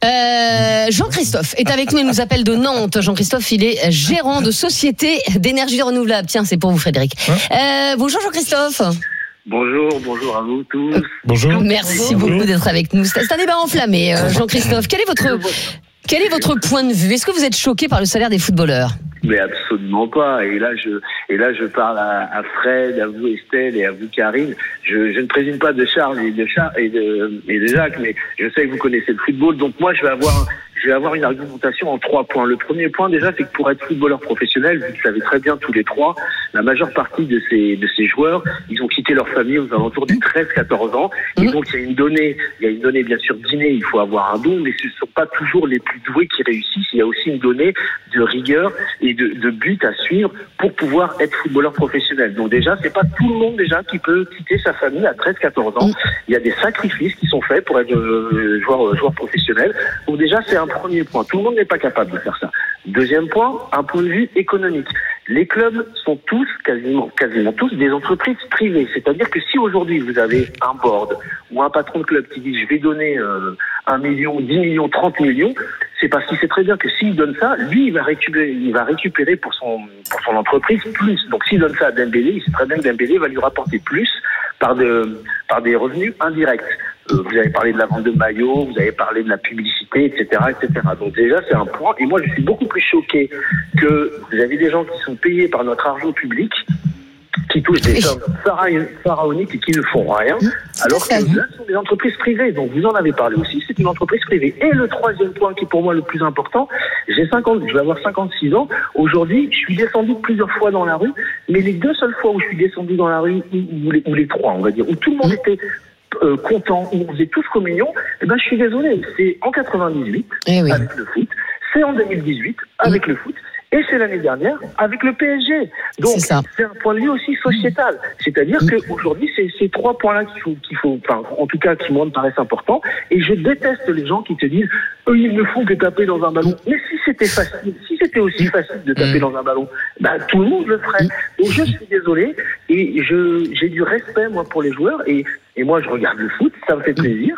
Euh, Jean-Christophe est avec nous, il nous appelle de Nantes. Jean-Christophe, il est gérant de société d'énergie renouvelable. Tiens, c'est pour vous, Frédéric. Hein euh, bonjour, Jean-Christophe. Bonjour, bonjour à vous tous. Bonjour. Merci bonjour. beaucoup d'être avec nous. C'est un débat enflammé, Jean-Christophe. Quel est votre quel est votre point de vue? Est-ce que vous êtes choqué par le salaire des footballeurs? Mais absolument pas. Et là, je et là, je parle à, à Fred, à vous Estelle et à vous Karine. Je, je ne présume pas de Charles et de Charles et de et de Jacques, mais je sais que vous connaissez le football. Donc moi, je vais avoir je vais avoir une argumentation en trois points. Le premier point, déjà, c'est que pour être footballeur professionnel, vous le savez très bien tous les trois, la majeure partie de ces de ces joueurs, ils ont quitté leur famille aux alentours de treize à quatorze ans. Et donc, il y a une donnée, il y a une donnée, bien sûr, d'inné, il faut avoir un don, mais ce ne sont pas toujours les plus doués qui réussissent. Il y a aussi une donnée de rigueur et de, de but à suivre pour pouvoir être footballeur professionnel. Donc déjà, c'est pas tout le monde déjà qui peut quitter sa famille à treize à quatorze ans. Il y a des sacrifices qui sont faits pour être euh, joueur, joueur professionnel. Donc déjà, c'est un premier point. Tout le monde n'est pas capable de faire ça. Deuxième point, un point de vue économique. Les clubs sont tous, quasiment, quasiment tous, des entreprises privées. C'est-à-dire que si aujourd'hui vous avez un board ou un patron de club qui dit je vais donner euh, un million, dix millions, trente millions, c'est parce qu'il sait très bien que s'il donne ça, lui, il va récupérer, il va récupérer pour son, pour son entreprise plus. Donc s'il donne ça à Dembélé, il sait très bien que Dembélé va lui rapporter plus par, de, par des revenus indirects. Euh, vous avez parlé de la vente de maillots, vous avez parlé de la publicité, et cetera, et cetera. Donc déjà, c'est un point. Et moi, je suis beaucoup plus choqué que vous avez des gens qui sont payés par notre argent public, qui touchent des sommes pharaoniques et qui ne font rien, alors que là, ce sont des entreprises privées. Donc vous en avez parlé aussi, c'est une entreprise privée. Et le troisième point qui est pour moi le plus important, j'ai cinquante, je vais avoir cinquante-six ans. Aujourd'hui, je suis descendu plusieurs fois dans la rue, mais les deux seules fois où je suis descendu dans la rue, ou les, ou les trois, on va dire, où tout le monde était Euh, content, où on faisait tous communion, eh ben je suis désolé, c'est en quatre-vingt-dix-huit eh oui. avec le foot, c'est en deux mille dix-huit avec mmh. le foot, et c'est l'année dernière avec le P S G. Donc c'est, c'est un point de vue aussi sociétal, c'est-à-dire mmh. qu'aujourd'hui c'est ces trois points-là qu'il faut, qu'il faut, enfin en tout cas qui moi me paraissent importants, et je déteste les gens qui te disent eux ils ne font que taper dans un ballon. Mais si c'était facile, si c'était aussi facile de taper mmh. dans un ballon, ben tout le monde le ferait. Donc je suis désolé, et je j'ai du respect moi pour les joueurs, et Et moi, je regarde le foot, ça me fait plaisir.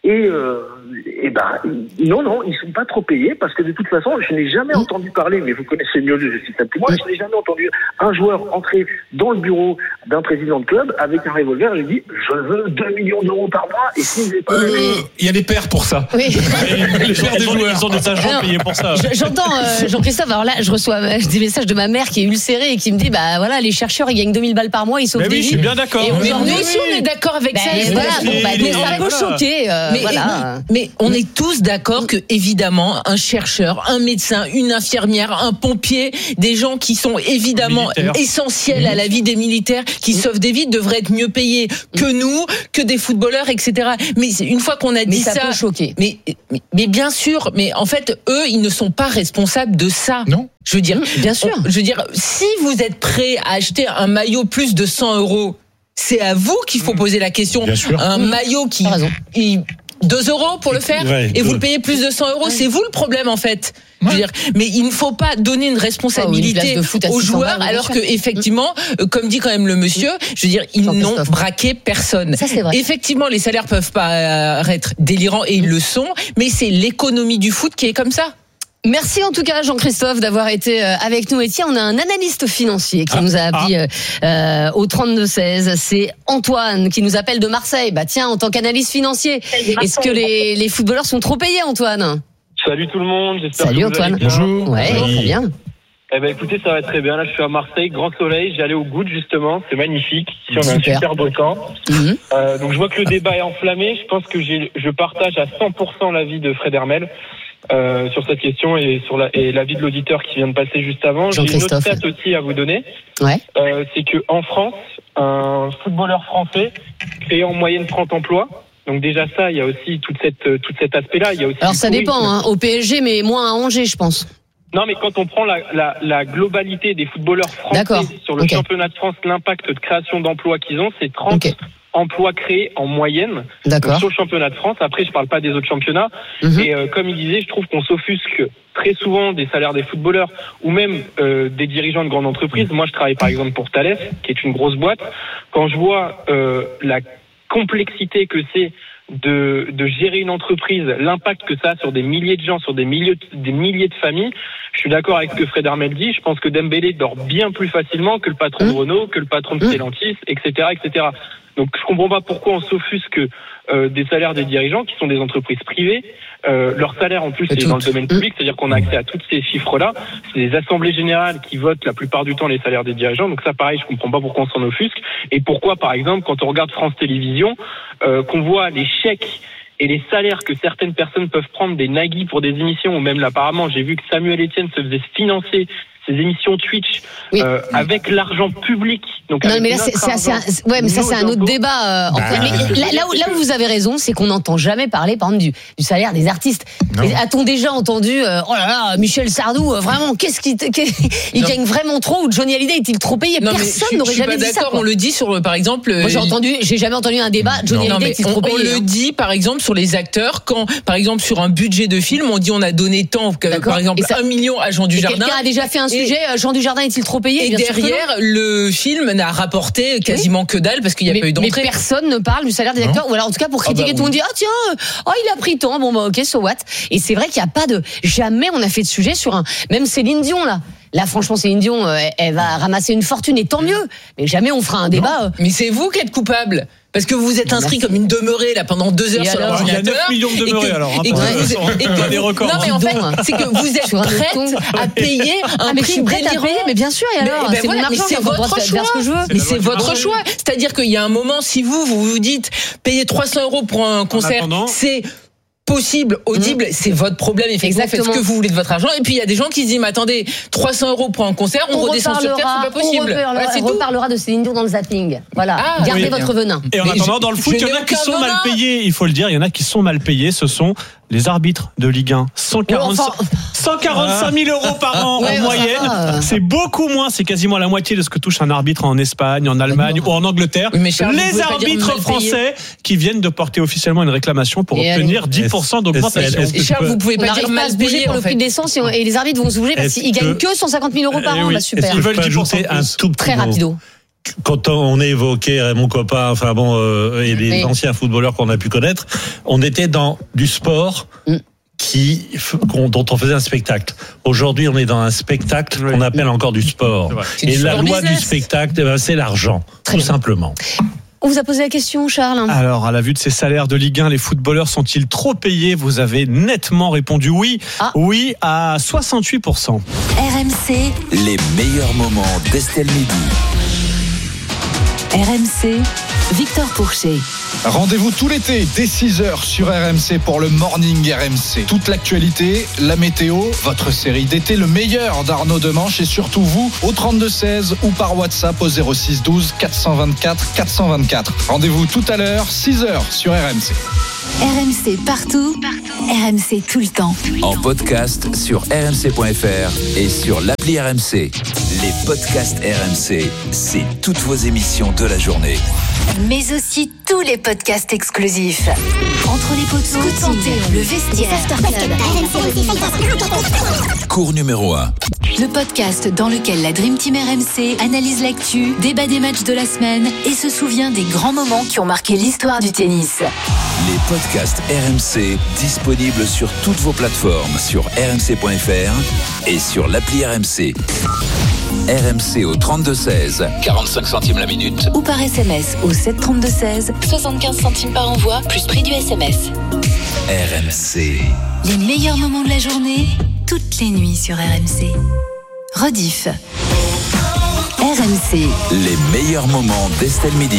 Et, euh, et ben, non, non, ils sont pas trop payés parce que de toute façon, je n'ai jamais entendu parler, mais vous connaissez mieux le système que moi, je n'ai jamais entendu un joueur entrer dans le bureau d'un président de club avec un revolver et dit je veux deux millions d'euros par mois et si j'ai pas. Il euh, y a des pères pour ça. Oui. Les pères des joueurs sont des agents payés pour ça. J'entends euh, Jean-Christophe. Alors là, je reçois des messages de ma mère qui est ulcérée et qui me dit bah voilà, les chercheurs ils gagnent deux mille balles par mois, ils sauvent mais des oui, vies. Je suis bien d'accord. Et mais nous aussi on est d'accord avec bah, ça. Mais voilà, bon, bah, mais ça peut choquer. Euh, mais, voilà. mais on est tous d'accord que évidemment un chercheur, un médecin, une infirmière, un pompier, des gens qui sont évidemment militaire. essentiels à la vie des militaires, qui sauvent des vies, devraient être mieux payés que nous, que des footballeurs, et cetera. Mais une fois qu'on a dit mais ça, ça, peut choquer. Mais, mais mais bien sûr, mais en fait eux ils ne sont pas responsables de ça. Non. Je veux dire, bien sûr. Je veux dire, si vous êtes prêt à acheter un maillot plus de cent euros, c'est à vous qu'il faut poser la question. Bien sûr. Un maillot qui, qui deux euros pour le faire ouais, et vous deux. le payez plus de cent euros, ouais. c'est vous le problème en fait. Ouais. Je veux dire, mais il ne faut pas donner une responsabilité oh, une aux joueurs balles, alors que effectivement, mmh. comme dit quand même le monsieur, je veux dire, ils n'ont braqué personne. Ça, c'est vrai. Effectivement, les salaires peuvent pas être délirants et ils le sont, mais c'est l'économie du foot qui est comme ça. Merci en tout cas Jean-Christophe d'avoir été avec nous. Et tiens, on a un analyste financier qui ah, nous a appelé ah. euh, au trente-deux seize. C'est Antoine qui nous appelle de Marseille. Bah tiens, en tant qu'analyste financier, est-ce que les, les footballeurs sont trop payés, Antoine ? Salut tout le monde, j'espère Salut que vous Antoine. allez bien. Bonjour. Ouais, oui. Très bien. Eh ben écoutez, ça va très bien. Là, je suis à Marseille, grand soleil. J'allais au Goutte justement, c'est magnifique. Ici, on a Super. un super beau temps. Mm-hmm. Euh, donc je vois que le débat est enflammé. Je pense que j'ai, je partage à cent pour cent l'avis de Fred Hermel. Euh, sur cette question et sur la, et l'avis de l'auditeur qui vient de passer juste avant. J'ai une autre stat aussi à vous donner. Ouais. Euh, c'est que en France, un footballeur français crée en moyenne trente emplois. Donc déjà ça, il y a aussi toute cette toute cet aspect-là. Il y a aussi. Alors ça dépend, hein, au P S G, mais moins à Angers, je pense. Non, mais quand on prend la, la, la globalité des footballeurs français D'accord. sur le okay. championnat de France, l'impact de création d'emplois qu'ils ont, c'est trente. Okay. emplois créés en moyenne D'accord. sur le championnat de France. Après, je parle pas des autres championnats. Mmh. Et euh, comme il disait, je trouve qu'on s'offusque très souvent des salaires des footballeurs ou même euh, des dirigeants de grandes entreprises. Moi, je travaille par exemple pour Thales, qui est une grosse boîte. Quand je vois euh, la complexité que c'est de, de gérer une entreprise, l'impact que ça a sur des milliers de gens, sur des milliers, des milliers de familles, je suis d'accord avec ce que Fred Hermel dit. Je pense que Dembélé dort bien plus facilement que le patron mmh. de Renault, que le patron de Stellantis, et cetera, et cetera. Donc je comprends pas pourquoi on s'offusque euh, des salaires des dirigeants qui sont des entreprises privées. Euh, leur salaire en plus est dans le domaine public, c'est-à-dire qu'on a accès à tous ces chiffres-là. C'est les assemblées générales qui votent la plupart du temps les salaires des dirigeants. Donc ça, pareil, je comprends pas pourquoi on s'en offusque et pourquoi, par exemple, quand on regarde France Télévisions, euh, qu'on voit les chèques et les salaires que certaines personnes peuvent prendre des Nagui pour des émissions, ou même là, apparemment, j'ai vu que Samuel Etienne se faisait financer ces émissions Twitch oui. euh, avec l'argent public. Donc non, mais là, c'est, c'est, c'est un, ouais, mais ça, c'est un autre débat. Euh, bah, mais là, là, où, là où vous avez raison, c'est qu'on n'entend jamais parler, par exemple, du, du salaire des artistes. Et a-t-on déjà entendu, euh, oh là là, Michel Sardou, euh, vraiment, qu'est-ce qu'il, il non. gagne vraiment trop, ou Johnny Hallyday est-il trop payé? Non, Personne je, n'aurait je jamais dit ça. On le dit sur, par exemple. Moi, j'ai entendu, j'ai jamais entendu un débat, Johnny non, Hallyday est-il trop payé? On le dit, par exemple, sur les acteurs, quand, par exemple, sur un budget de film, on dit on a donné tant, par exemple, un million à Jean Dujardin. Quelqu'un a déjà fait un sujet, Jean Dujardin est-il trop payé? Et bien derrière, le film n'a rapporté quasiment oui. que dalle parce qu'il n'y a mais, pas eu d'entrée. Mais personne ne parle du salaire des acteurs, non. ou alors en tout cas pour critiquer, ah bah, tout le monde dit ah tiens, oh il a pris tant, bon bah ok, so what. Et c'est vrai qu'il n'y a pas de, jamais on a fait de sujet sur un, même Céline Dion là. Là, franchement, Céline Dion, elle, elle va ramasser une fortune et tant mieux. Mais jamais on fera un débat. Mais c'est vous qui êtes coupable. Parce que vous vous êtes inscrit comme une demeurée là pendant deux heures et sur alors, l'ordinateur. Il y a neuf millions de demeurés alors. Hein, et que vous, et que des records. Non mais en fait, c'est que vous êtes prête à payer un ah, mais prix délirant. Mais bien sûr, et alors, mais, c'est voilà, mon argent, c'est votre choix. Ce que je veux. Mais c'est votre choix. C'est-à-dire qu'il y a un moment, si vous vous vous dites payer trois cents euros pour un concert, c'est possible, audible, mmh. c'est votre problème, effectivement, faites ce que vous voulez de votre argent. Et puis il y a des gens qui se disent, mais attendez, trois cents euros pour un concert, on, on redescend sur terre, c'est pas possible. On reparlera, ouais, on reparlera de Céline Dion dans le zapping. Voilà, ah, gardez oui, votre venin. Et en attendant, dans le foot, il y en a qui sont mal payés, il faut le dire, il y en a qui sont mal payés, ce sont les arbitres de Ligue un. cent quarante-cinq mille euros par an ouais, en moyenne. Ça, c'est beaucoup moins, c'est quasiment la moitié de ce que touche un arbitre en Espagne, en Allemagne ou en Angleterre. Oui, Charles, les arbitres français qui viennent de porter officiellement une réclamation pour et obtenir allez. dix pour cent d'augmentation. Et Charles, vous pouvez pas dire mal se bouger pour le prix de l'essence et les arbitres vont se bouger parce qu'ils gagnent que cent cinquante mille euros par an. Super. Ils veulent ajouter un tout très rapido. quand on est évoqué mon copain, enfin bon, euh, et les oui. anciens footballeurs qu'on a pu connaître, on était dans du sport. Mm. Qui, dont on faisait un spectacle. Aujourd'hui, on est dans un spectacle qu'on appelle encore du sport. Et la loi business. du spectacle, c'est l'argent, Très tout bien. simplement. On vous a posé la question, Charles. Alors, à la vue de ces salaires de Ligue un, les footballeurs sont-ils trop payés ? Vous avez nettement répondu oui. Ah. Oui à soixante-huit pour cent. R M C. Les meilleurs moments d'Estelle Midi. R M C, Victor Pourchet. Rendez-vous tout l'été dès six heures sur R M C pour le Morning R M C. Toute l'actualité, la météo, votre série d'été, le meilleur d'Arnaud Demanche et surtout vous au trente-deux seize ou par WhatsApp au zéro six douze quatre cent vingt-quatre quatre cent vingt-quatre. Rendez-vous tout à l'heure, six heures sur R M C. R M C partout, partout. R M C tout le temps. En podcast sur r m c point f r et sur l'appli R M C. Les podcasts R M C, c'est toutes vos émissions de la journée. Mais aussi tous les podcasts exclusifs. Entre les poteaux, le vestiaire. Cours numéro un. Le podcast dans lequel la Dream Team R M C analyse l'actu, débat des matchs de la semaine et se souvient des grands moments qui ont marqué l'histoire du tennis. Les podcasts R M C disponibles sur toutes vos plateformes, sur r m c point f r et sur l'appli R M C. R M C au trente-deux seize, quarante-cinq centimes la minute. Ou par S M S au sept trente-deux seize, soixante-quinze centimes par envoi, plus prix du S M S. R M C. Les meilleurs moments de la journée, toutes les nuits sur R M C. Rediff. R M C. Les meilleurs moments d'Estelle Midi.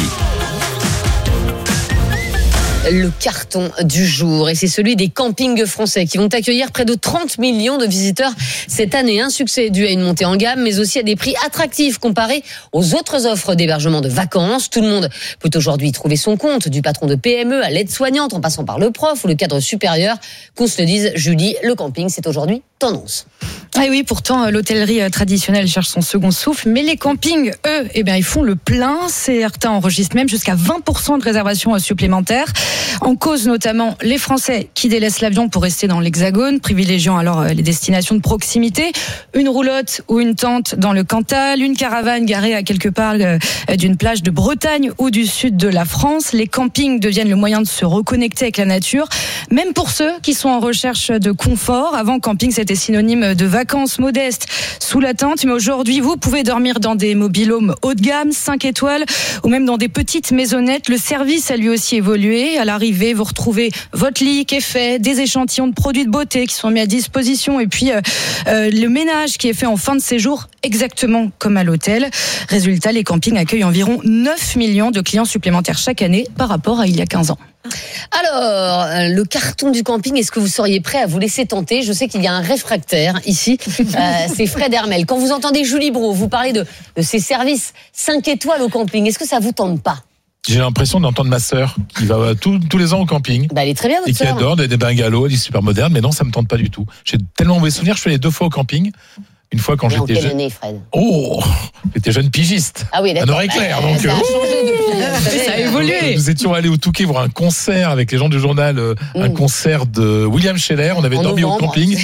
Le carton du jour, et c'est celui des campings français qui vont accueillir près de trente millions de visiteurs cette année. Un succès dû à une montée en gamme, mais aussi à des prix attractifs comparés aux autres offres d'hébergement de vacances. Tout le monde peut aujourd'hui trouver son compte, du patron de P M E à l'aide-soignante, en passant par le prof ou le cadre supérieur. Qu'on se le dise, Julie, le camping, c'est aujourd'hui tendance. Ah oui, pourtant, l'hôtellerie traditionnelle cherche son second souffle, mais les campings, eux, eh bien, ils font le plein. Certains enregistrent même jusqu'à vingt pour cent de réservations supplémentaires. En cause notamment les Français qui délaissent l'avion pour rester dans l'Hexagone, privilégiant alors les destinations de proximité. Une roulotte ou une tente dans le Cantal, une caravane garée à quelque part d'une plage de Bretagne ou du sud de la France. Les campings deviennent le moyen de se reconnecter avec la nature, même pour ceux qui sont en recherche de confort. Avant, camping, c'était synonyme de vacances modestes sous la tente, mais aujourd'hui, vous pouvez dormir dans des mobil-homes haut de gamme, cinq étoiles, ou même dans des petites maisonnettes. Le service a lui aussi évolué. À l'arrivée, vous retrouvez votre lit qui est fait, des échantillons de produits de beauté qui sont mis à disposition, et puis euh, euh, le ménage qui est fait en fin de séjour, exactement comme à l'hôtel. Résultat, les campings accueillent environ neuf millions de clients supplémentaires chaque année par rapport à il y a quinze ans. Alors, le carton du camping, est-ce que vous seriez prêt à vous laisser tenter ? Je sais qu'il y a un réfractaire ici, euh, c'est Fred Hermel. Quand vous entendez Julie Brault, vous parlez de, de ces services cinq étoiles au camping, est-ce que ça vous tente pas ? J'ai l'impression d'entendre ma sœur qui va tous, tous les ans au camping. Bah, elle est très bien, votre et qui sœur. adore des, des bungalows, des super modernes, mais non, ça me tente pas du tout. J'ai tellement mauvais souvenirs, je suis allé deux fois au camping. Une fois quand mais j'étais jeune. Année, Fred Oh, j'étais jeune pigiste. Ah oui, d'accord. Un oreille claire, donc. Ça a changé depuis. Ça a évolué. Nous étions allés au Touquet voir un concert avec les gens du journal, euh, mmh. un concert de William Scheller. On avait en dormi novembre. Au camping.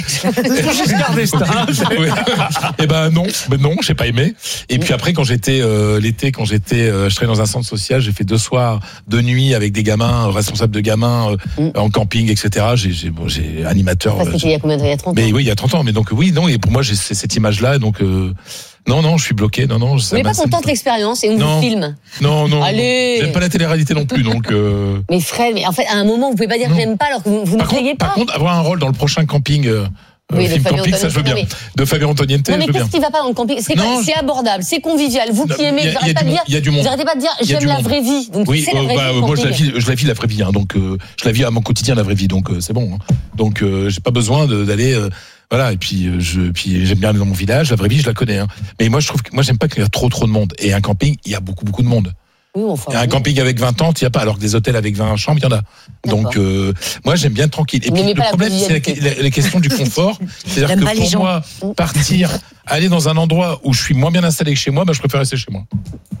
Et ben non, ben non, j'ai pas aimé. Et mmh. puis après, quand j'étais euh, l'été, quand j'étais, euh, je travaillais dans un centre social, j'ai fait deux soirs de nuit avec des gamins, responsables de gamins euh, mmh. en camping, et cetera. J'ai, j'ai, bon, j'ai animateur. Ça, c'était il y a combien de temps ? Il y a trente ans. Mais oui, il y a trente ans. Mais donc oui, non. Et pour moi, j'ai cette image-là, donc. Euh, Non, non, je suis bloqué. Non, non. Vous n'êtes pas content de l'expérience et on vous filme. Non, non. Allez. J'aime pas la télé-réalité non plus, donc. Euh... Mais Fred, mais en fait, à un moment, vous pouvez pas dire non. J'aime pas alors que vous, vous ne croyez pas. Par contre, avoir un rôle dans le prochain camping. Euh... Oui, film camping, ça je veux bien. Mais... De Fabien Antoniente, non, mais je veux bien. qu'est-ce qui va pas dans le camping ? C'est, pas, c'est abordable, c'est convivial. Vous qui aimez, vous n'arrêtez pas, pas de dire j'aime la vraie vie. Donc, oui, c'est la vraie bah, vie. Moi, je la vis, je la vis la vraie vie. Hein, donc, euh, je la vis à mon quotidien la vraie vie. Donc, euh, c'est bon. Hein. Donc, euh, j'ai pas besoin de, d'aller. Euh, Voilà, et puis je, puis j'aime bien aller dans mon village, la vraie vie, je la connais. Hein. Mais moi, je trouve que moi, j'aime pas qu'il y a trop, trop de monde. Et un camping, il y a beaucoup, beaucoup de monde. Oui, enfin, et un oui. camping avec vingt tentes, il y a pas. Alors que des hôtels avec vingt chambres, il y en a. D'accord. Donc, euh, moi, j'aime bien tranquille. Et puis, le problème, c'est la, la, la question du confort. C'est-à-dire que pour moi, partir, aller dans un endroit où je suis moins bien installé que chez moi, bah, je préfère rester chez moi.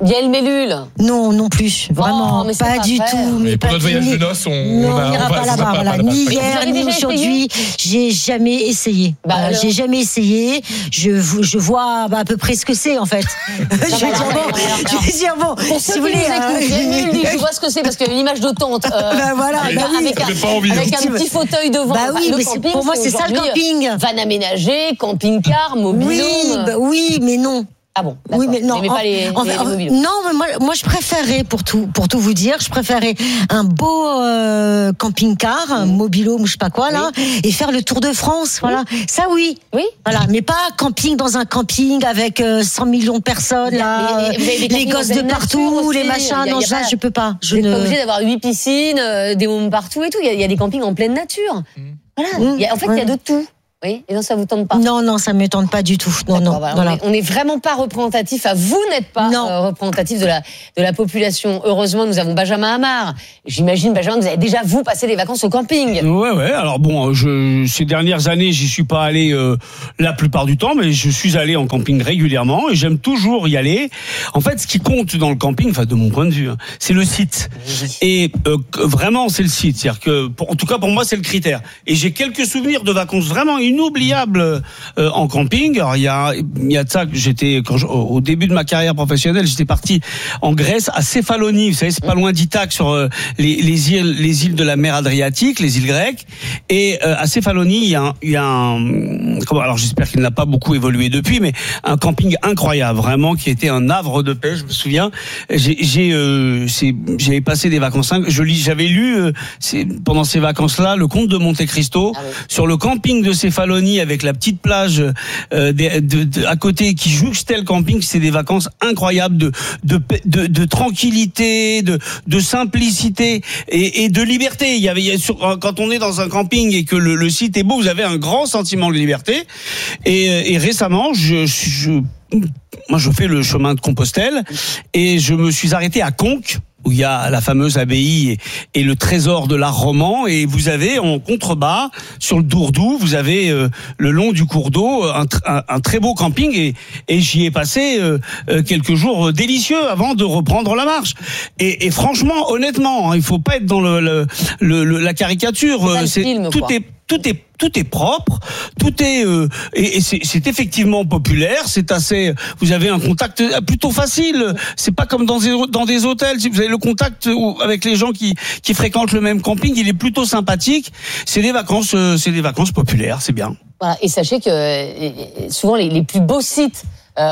Yael Mellul. Non, non plus. Vraiment, oh, pas, pas du vrai. tout. Mais, mais pour pas notre voyage de noces, on non, on n'ira pas là-bas. Voilà. Ni hier, ni aujourd'hui. J'ai jamais essayé. Bah, voilà, j'ai jamais essayé. Je, je vois à peu près ce que c'est, en fait. je vais dire bon. Je vais dire bon. Pour si ceux vous qui voulez. nous écoutent, Yael Mellul dit, je vois ce que c'est parce qu'il y a une image de tante. Euh, bah voilà, avec, bah oui. avec, un, envie, avec un petit fauteuil devant. Bah oui, le mais camping, pour moi, c'est ça le camping. Van aménagé, camping-car, mobilhome. Oui, bah, oui, mais non. Ah bon, oui, mais non. Mais pas les, en, les, en, les non, mais moi, moi, je préférais pour tout, pour tout vous dire, je préférais un beau euh, camping-car, un mobilhome ou je sais pas quoi là, oui. et faire le Tour de France, voilà. Oui. Ça, oui. Oui. Voilà, mais pas camping dans un camping avec euh, cent millions de personnes là, mais, mais, mais les gosses de partout, les machins. Y a, non, y a ça, pas, je peux pas. Je vous ne. n'êtes pas obligé d'avoir huit piscines, euh, des mômes partout et tout. Il y, y a des campings en pleine nature. Mmh. Voilà. Mmh. Y a, en fait, il ouais. y a de tout. Oui, et non, ça vous tente pas? Non, non, ça me tente pas du tout. Non, non. Voilà. Voilà. On, est, on est vraiment pas représentatif. Enfin, vous n'êtes pas euh, représentatif de la de la population. Heureusement, nous avons Benjamin Amar. J'imagine, Benjamin, que vous avez déjà vous passé des vacances au camping. Ouais, ouais. Alors bon, je ces dernières années, j'y suis pas allé euh, la plupart du temps, mais je suis allé en camping régulièrement et j'aime toujours y aller. En fait, ce qui compte dans le camping, enfin de mon point de vue, hein, c'est le site. Et euh, vraiment, c'est le site. C'est-à-dire que, pour, en tout cas, pour moi, c'est le critère. Et j'ai quelques souvenirs de vacances vraiment inoubliable euh, en camping. Alors il y a il y a de ça que j'étais quand je, au début de ma carrière professionnelle, j'étais parti en Grèce à Céphalonie, vous savez, c'est pas loin d'Ithaque sur euh, les, les îles les îles de la mer Adriatique, les îles grecques. Et euh, à Céphalonie, il y a un, il y a un comment, alors j'espère qu'il n'a pas beaucoup évolué depuis, mais un camping incroyable, vraiment qui était un havre de paix. Je me souviens, j'ai j'ai euh, c'est, j'avais passé des vacances. Je lis, j'avais lu euh, c'est, pendant ces vacances-là le Comte de Monte Cristo ah oui. sur le camping de Céphalonie. Avec la petite plage euh, de, de, de, à côté qui jouxtait le camping, c'est des vacances incroyables de de, de, de tranquillité, de, de simplicité et, et de liberté. Il y avait sur, quand on est dans un camping et que le, le site est beau, vous avez un grand sentiment de liberté. Et, et récemment, je, je moi je fais le chemin de Compostelle et je me suis arrêté à Conques, où il y a la fameuse abbaye et, et le trésor de l'art roman, et vous avez en contrebas sur le Dourdou, vous avez euh, le long du cours d'eau un, un, un très beau camping, et, et j'y ai passé euh, quelques jours délicieux avant de reprendre la marche. Et, et franchement, honnêtement, hein, il faut pas être dans le, le, le, le la caricature. C'est, c'est film, tout quoi. est tout est tout est propre, tout est euh, et, et c'est, c'est effectivement populaire. C'est assez. Vous avez un contact plutôt facile. C'est pas comme dans des dans des hôtels. Si vous avez le contact avec les gens qui qui fréquentent le même camping, il est plutôt sympathique. C'est des vacances, euh, c'est des vacances populaires. C'est bien. Voilà. Et sachez que euh, souvent les, les plus beaux sites.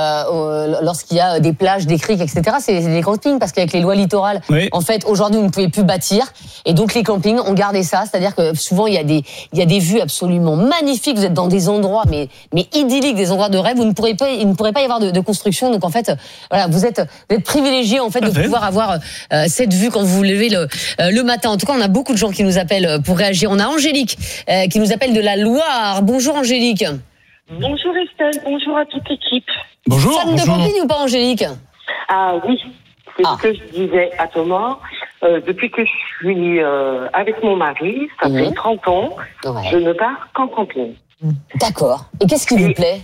Euh, lorsqu'il y a des plages, des criques, et cetera, c'est des campings, parce qu'avec les lois littorales, oui. en fait, aujourd'hui, vous ne pouvez plus bâtir, et donc les campings ont gardé ça, c'est-à-dire que souvent il y a des, il y a des vues absolument magnifiques. Vous êtes dans des endroits, mais, mais idylliques, des endroits de rêve. Vous ne pourrez pas, il ne pourrait pas y avoir de, de construction. Donc en fait, voilà, vous êtes, vous êtes privilégié en fait de pouvoir avoir euh, cette vue quand vous vous levez le, euh, le matin. En tout cas, on a beaucoup de gens qui nous appellent pour réagir. On a Angélique euh, qui nous appelle de la Loire. Bonjour Angélique. Bonjour Estelle, bonjour à toute l'équipe. Bonjour. Fan de camping ou pas, Angélique? Ah oui, c'est ah. ce que je disais à Thomas. Euh, depuis que je suis euh, avec mon mari, ça mmh. fait trente ans, ouais. je ne pars qu'en camping. D'accord. Et qu'est-ce qui vous plaît?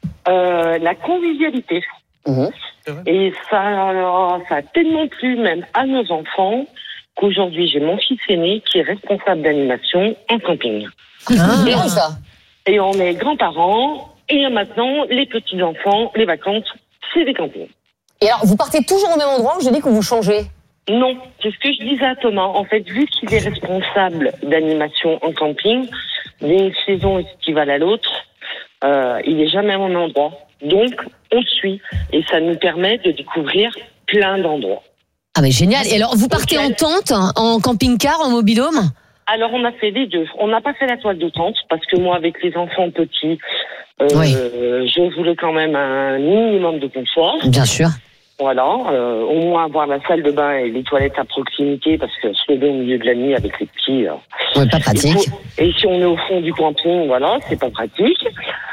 euh, La convivialité. Mmh. Et ça, ça a tellement plu même à nos enfants qu'aujourd'hui j'ai mon fils aîné qui est responsable d'animation en camping. Ah, bien ça. Et on est grands-parents, et maintenant, les petits-enfants, les vacances, c'est des campings. Et alors, vous partez toujours au même endroit, ou j'ai dit que vous changez? Non, c'est ce que je disais à Thomas. En fait, vu qu'il est responsable d'animation en camping, d'une saison estivale à l'autre, euh, il n'est jamais au même endroit. Donc, on suit, et ça nous permet de découvrir plein d'endroits. Ah mais génial. Et alors, vous partez en tente, en camping-car, en mobil-home? Alors, on a fait les deux. On n'a pas fait la toile de tente, parce que moi, avec les enfants petits, euh, oui. je voulais quand même un minimum de confort. Bien sûr. Voilà. Euh, au moins avoir la salle de bain et les toilettes à proximité, parce que se lever au milieu de la nuit avec les petits... Euh, oui, pas pratique. Faut, et si on est au fond du camping, voilà, c'est pas pratique.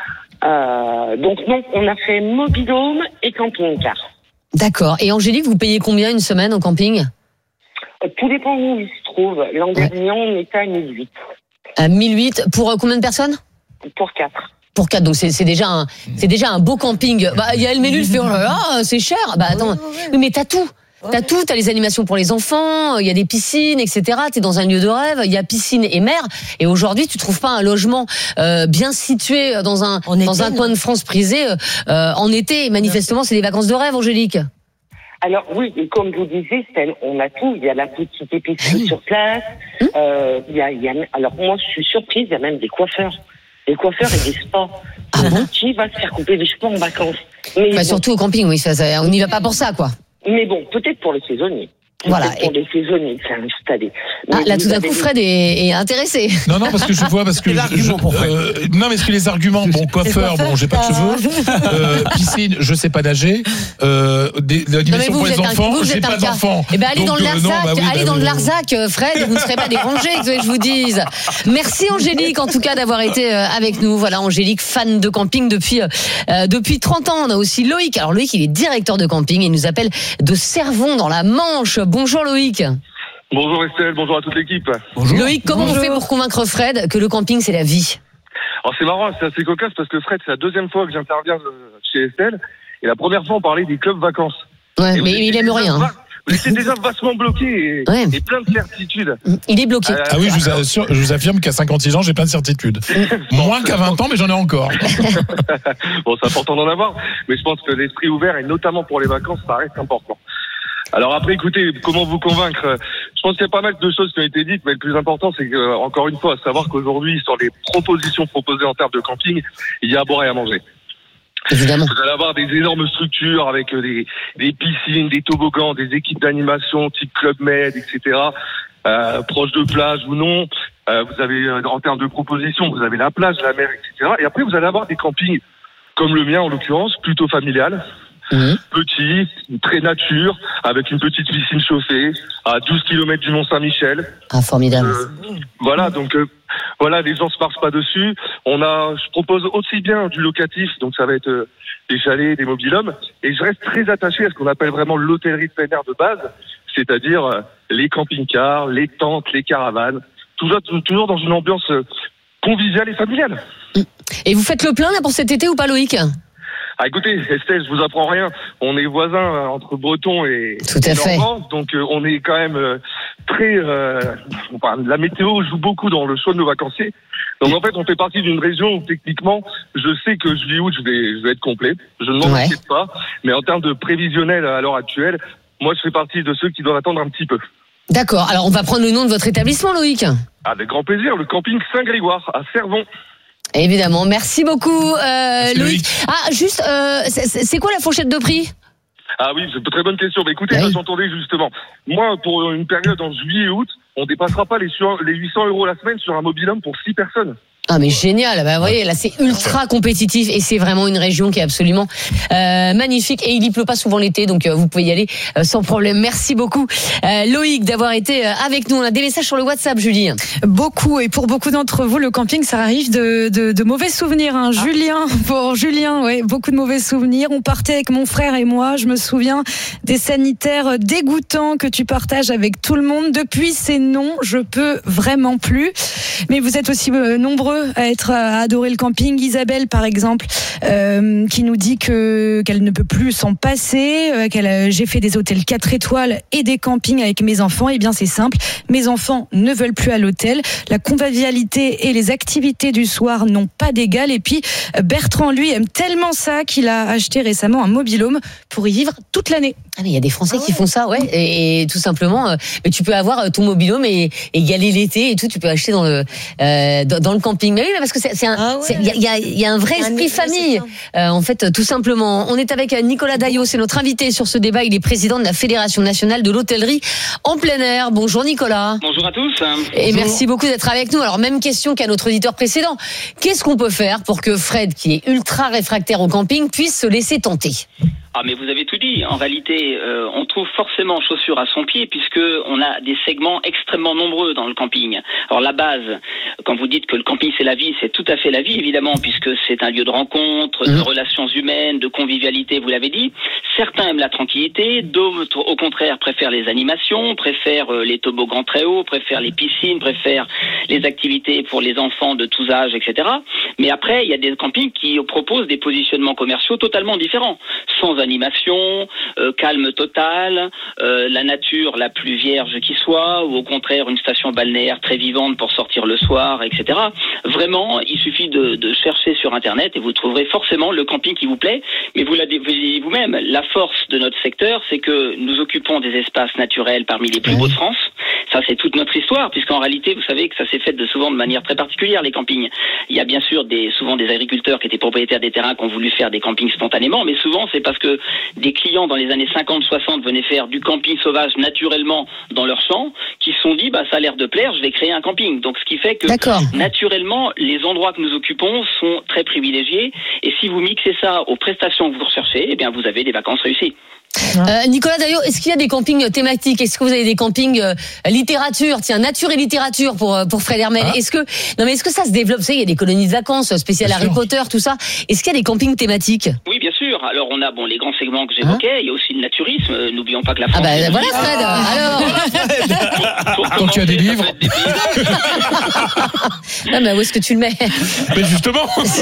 Euh, donc, non, on a fait mobil-home et camping-car. D'accord. Et Angélique, vous payez combien une semaine en camping? Tout dépend où il se trouve. L'an dernier, on était à mille huit. À mille huit pour euh, combien de personnes? Pour quatre. pour quatre. Donc c'est, c'est déjà un, c'est déjà un beau camping. Bah, il y a El Melul fait, oh là là, c'est cher. Bah, attends. Oui, mais t'as tout. T'as tout, t'as les animations pour les enfants, il y a des piscines, et cetera. T'es dans un lieu de rêve, il y a piscine et mer. Et aujourd'hui, tu trouves pas un logement euh, bien situé dans un en dans été, un coin de France prisé euh, en été. Et manifestement, c'est des vacances de rêve, Angélique. Alors oui, et comme vous disiez, on a tout. Il y a la petite épicerie oui. sur place. Euh, il y a, il y a, alors moi, je suis surprise. Il y a même des coiffeurs, des coiffeurs et des spas. Ah bon? Qui va se faire couper les cheveux en vacances? Mais bah, bon. Surtout au camping, oui. Ça, ça, on n'y va pas pour ça, quoi. Mais bon, peut-être pour les saisonniers. Voilà. Pour et... les saisonniers, c'est installé. Ah, là, tout d'un coup, Fred est, est intéressé. Non, non, parce que je vois, parce que. Je, je, euh, non, mais parce que les arguments, bon, coiffeur, bon, j'ai pas de cheveux, euh, piscine, je sais pas nager, euh, des, des animations pour les enfants, un, j'ai pas d'enfants. Eh ben, allez dans le Larzac, euh, bah oui, allez bah dans oui, le Larzac, Fred, vous ne serez pas dérangé, que je vous dise. Merci, Angélique, en tout cas, d'avoir été avec nous. Voilà, Angélique, fan de camping depuis, euh, depuis trente ans. On a aussi Loïc. Alors, Loïc, il est directeur de camping et il nous appelle de Cervon, dans la Manche. Bonjour Loïc. Bonjour Estelle, bonjour à toute l'équipe. Bonjour. Loïc, comment bonjour. On fait pour convaincre Fred que le camping c'est la vie? Alors c'est marrant, c'est assez cocasse parce que Fred, c'est la deuxième fois que j'interviens chez Estelle et la première fois on parlait des clubs vacances. Ouais, et mais il aime rien. Va- Vous étiez déjà vachement bloqué et, ouais. et plein de certitudes. Il est bloqué. Euh, ah oui, je vous, assure, je vous affirme qu'à cinquante-six ans, j'ai plein de certitudes. Moins qu'à vingt ans, mais j'en ai encore. Bon, c'est important d'en avoir, mais je pense que l'esprit ouvert, et notamment pour les vacances, ça reste important. Alors après, écoutez, comment vous convaincre? Je pense qu'il y a pas mal de choses qui ont été dites, mais le plus important, c'est que, encore une fois, savoir qu'aujourd'hui, sur les propositions proposées en termes de camping, il y a à boire et à manger. Évidemment. Vous allez avoir des énormes structures avec des, des piscines, des toboggans, des équipes d'animation type Club Med, et cetera. Euh, proches de plage ou non. Euh, vous avez, en termes de propositions, vous avez la plage, la mer, et cetera. Et après, vous allez avoir des campings comme le mien, en l'occurrence, plutôt familial. Mmh. Petit, très nature, avec une petite piscine chauffée, à douze kilomètres du Mont-Saint-Michel. Ah, formidable. Euh, voilà, donc euh, voilà, les gens se marchent pas dessus. On a, je propose aussi bien du locatif, donc ça va être euh, des chalets, des mobil-homes, et je reste très attaché à ce qu'on appelle vraiment l'hôtellerie de plein air de base, c'est-à-dire euh, les camping-cars, les tentes, les caravanes, toujours, toujours dans une ambiance euh, conviviale et familiale. Et vous faites le plein là pour cet été ou pas, Loïc ? Ah, écoutez, Estelle, je vous apprends rien. On est voisins euh, entre Bretons et, Tout à et fait. Normands, donc euh, on est quand même euh, très. Euh, enfin, la météo joue beaucoup dans le choix de nos vacanciers. Donc en fait, on fait partie d'une région où techniquement, je sais que juillet-août, je vais, je vais être complet. Je ne m'en Ouais. inquiète pas. Mais en termes de prévisionnel à l'heure actuelle, moi, je fais partie de ceux qui doivent attendre un petit peu. D'accord. Alors on va prendre le nom de votre établissement, Loïc. Avec grand plaisir, le camping Saint-Grégoire à Cervon. Évidemment. Merci beaucoup, euh, Loïc. Ah, juste, euh, c'est, c'est quoi la fourchette de prix ? Ah oui, c'est une très bonne question. Mais écoutez, oui. j'entendais justement. Moi, pour une période en juillet et août, on dépassera pas les huit cents euros la semaine sur un mobil-home pour six personnes. Ah mais génial, bah, vous voyez, là c'est ultra compétitif et c'est vraiment une région qui est absolument euh, magnifique et il y pleut pas souvent l'été, donc euh, vous pouvez y aller euh, sans problème. Merci beaucoup euh, Loïc d'avoir été euh, avec nous. On a des messages sur le WhatsApp, Julie. Beaucoup, et pour beaucoup d'entre vous, le camping, ça arrive de, de, de mauvais souvenirs. Hein. Ah. Julien, pour Julien, ouais, beaucoup de mauvais souvenirs. On partait avec mon frère et moi, je me souviens des sanitaires dégoûtants que tu partages avec tout le monde. Depuis, c'est non, je peux vraiment plus. Mais vous êtes aussi euh, nombreux à être à adorer le camping. Isabelle, par exemple, euh, qui nous dit que qu'elle ne peut plus s'en passer. Euh, qu'elle a, j'ai fait des hôtels quatre étoiles et des campings avec mes enfants. Eh bien, c'est simple. Mes enfants ne veulent plus à l'hôtel. La convivialité et les activités du soir n'ont pas d'égal. Et puis, Bertrand, lui, aime tellement ça qu'il a acheté récemment un mobil-home pour y vivre toute l'année. Ah mais il y a des Français ah ouais. qui font ça, ouais. Et, et tout simplement, euh, mais tu peux avoir ton mobil-home et, et y aller l'été et tout. Tu peux acheter dans le euh, dans, dans le camping. Mais oui, parce que c'est, c'est un, ah ouais. il y a, y a un vrai esprit un famille. Euh, en fait, tout simplement. On est avec Nicolas Daillot, c'est notre invité sur ce débat. Il est président de la Fédération nationale de l'hôtellerie en plein air. Bonjour Nicolas. Bonjour à tous. Et Bonjour. Merci beaucoup d'être avec nous. Alors même question qu'à notre auditeur précédent. Qu'est-ce qu'on peut faire pour que Fred, qui est ultra réfractaire au camping, puisse se laisser tenter ? Ah mais vous avez tout plus dit. En réalité, euh, on trouve forcément chaussures à son pied puisque on a des segments extrêmement nombreux dans le camping. Alors la base, quand vous dites que le camping c'est la vie, c'est tout à fait la vie évidemment puisque c'est un lieu de rencontre, de relations humaines, de convivialité, vous l'avez dit. Certains aiment la tranquillité, d'autres au contraire préfèrent les animations, préfèrent les toboggans très hauts, préfèrent les piscines, préfèrent les activités pour les enfants de tous âges, et cetera. Mais après, il y a des campings qui proposent des positionnements commerciaux totalement différents, sans animation, euh, calme total, euh, la nature la plus vierge qui soit, ou au contraire une station balnéaire très vivante pour sortir le soir, et cetera. Vraiment, il suffit de, de chercher sur Internet et vous trouverez forcément le camping qui vous plaît. Mais vous l'avez dit vous-même, la force de notre secteur, c'est que nous occupons des espaces naturels parmi les plus beaux de France. Ça, c'est toute notre histoire, puisqu'en réalité, vous savez que ça s'est fait de souvent de manière très particulière, les campings. Il y a bien sûr des, souvent des agriculteurs qui étaient propriétaires des terrains qui ont voulu faire des campings spontanément, mais souvent c'est parce que des clients dans les années cinquante soixante venaient faire du camping sauvage naturellement dans leur champ, qui se sont dit, bah, ça a l'air de plaire, je vais créer un camping. Donc, ce qui fait que, D'accord. naturellement, les endroits que nous occupons sont très privilégiés, et si vous mixez ça aux prestations que vous recherchez, eh bien, vous avez des vacances réussies. Euh, Nicolas Daillot, est-ce qu'il y a des campings thématiques? Est-ce que vous avez des campings euh, littérature? Tiens, nature et littérature pour pour Fred Hermel. Ah. Est-ce que non mais est-ce que ça se développe? Vous savez, il y a des colonies de vacances spéciales Harry Potter, tout ça. Est-ce qu'il y a des campings thématiques? Oui, bien sûr. Alors on a bon les grands segments que j'évoquais. Hein? Il y a aussi le naturisme. Euh, n'oublions pas que la France. Ah bah voilà Fred. Ah. Alors. Donc tu as des livres. Non mais où est-ce que tu le mets? Mais justement.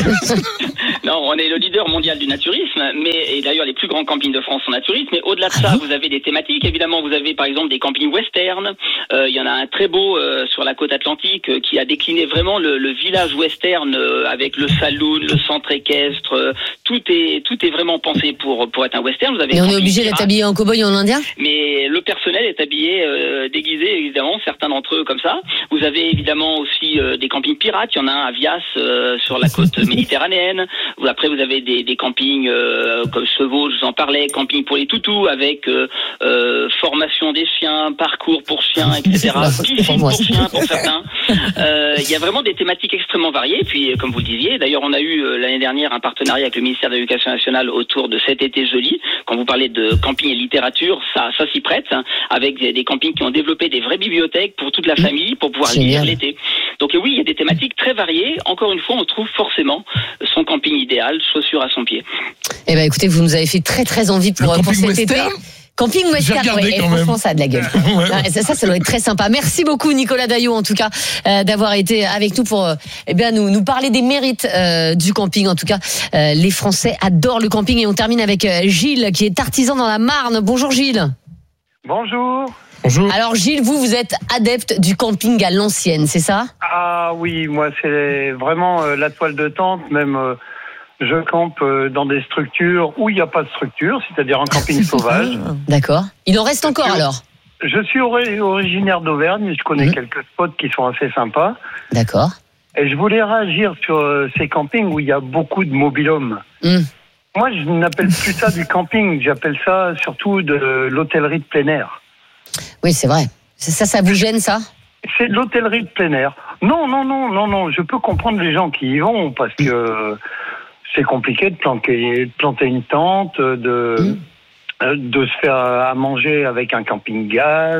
Non, on est le leader mondial du naturisme, mais et d'ailleurs les plus grands campings de France sont naturistes. Mais au-delà de ça, vous avez des thématiques. Évidemment, vous avez par exemple des campings western. Euh, il y en a un très beau euh, sur la côte atlantique euh, qui a décliné vraiment le, le village western euh, avec le saloon, le centre équestre. Euh, tout est tout est vraiment pensé pour pour être un western. Vous avez. Et on est obligé d'être habillé en cow-boy ou en indien? Mais le personnel est habillé euh, déguisé évidemment, certains d'entre eux comme ça. Vous avez évidemment aussi euh, des campings pirates. Il y en a un à Vias euh, sur la côte méditerranéenne. Après, vous avez des, des campings euh, comme Chevaux, je vous en parlais, camping pour les toutous avec euh, euh, formation des chiens, parcours pour chiens, et cetera. Piscine pour chiens pour certains. Euh, il y a vraiment des thématiques extrêmement variées. Puis, comme vous le disiez, d'ailleurs, on a eu euh, l'année dernière un partenariat avec le ministère de l'Éducation nationale autour de cet été joli. Quand vous parlez de camping et littérature, ça, ça s'y prête, hein, avec des, des campings qui ont développé des vraies bibliothèques pour toute la famille, pour pouvoir lire l'été. Donc oui, il y a des thématiques très variées. Encore une fois, on trouve forcément son camping idéal, chaussures à son pied. Eh ben, écoutez, vous nous avez fait très très envie pour, pour cet western été. Camping western, ouais, et franchement, ça a de la gueule. ouais. non, ça, ça, ça doit être très sympa. Merci beaucoup, Nicolas Daillot, en tout cas, euh, d'avoir été avec nous pour, euh, eh bien, nous, nous parler des mérites euh, du camping. En tout cas, euh, les Français adorent le camping. Et on termine avec euh, Gilles, qui est artisan dans la Marne. Bonjour, Gilles. Bonjour. Bonjour. Alors, Gilles, vous, vous êtes adepte du camping à l'ancienne, c'est ça? Ah oui, moi, c'est vraiment euh, la toile de tente, même. Euh, Je campe dans des structures où il n'y a pas de structure, c'est-à-dire un camping sauvage. D'accord. Il en reste encore alors? Je suis originaire d'Auvergne, je connais mmh. quelques spots qui sont assez sympas. D'accord. Et je voulais réagir sur ces campings où il y a beaucoup de mobil-homes. Mmh. Moi, je n'appelle plus ça du camping, j'appelle ça surtout de l'hôtellerie de plein air. Oui, c'est vrai. Ça, ça vous gêne, ça? C'est de l'hôtellerie de plein air. Non, non, non, non, non. Je peux comprendre les gens qui y vont parce que c'est compliqué de planter, de planter une tente, de, mmh. de se faire à manger avec un camping-gaz,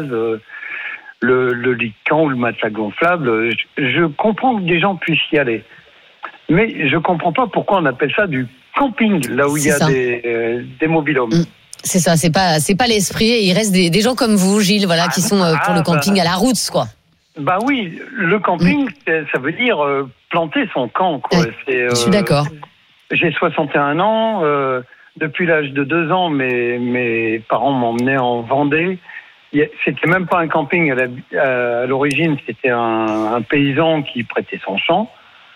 le, le lit de camp ou le matelas gonflable. Je, je comprends que des gens puissent y aller. Mais je comprends pas pourquoi on appelle ça du camping, là où c'est il y a des, euh, des mobil-homes. Mmh. C'est ça, c'est pas, c'est pas l'esprit. Il reste des, des gens comme vous, Gilles, voilà, qui sont euh, pour ah, le camping bah, à la route, quoi. Bah oui, le camping, mmh. ça veut dire euh, planter son camp, quoi. Ouais, c'est, euh, je suis d'accord. J'ai soixante et un ans. Euh, depuis l'âge de deux ans, mes, mes parents m'emmenaient en Vendée. C'était même pas un camping à, la, à l'origine, c'était un, un paysan qui prêtait son champ.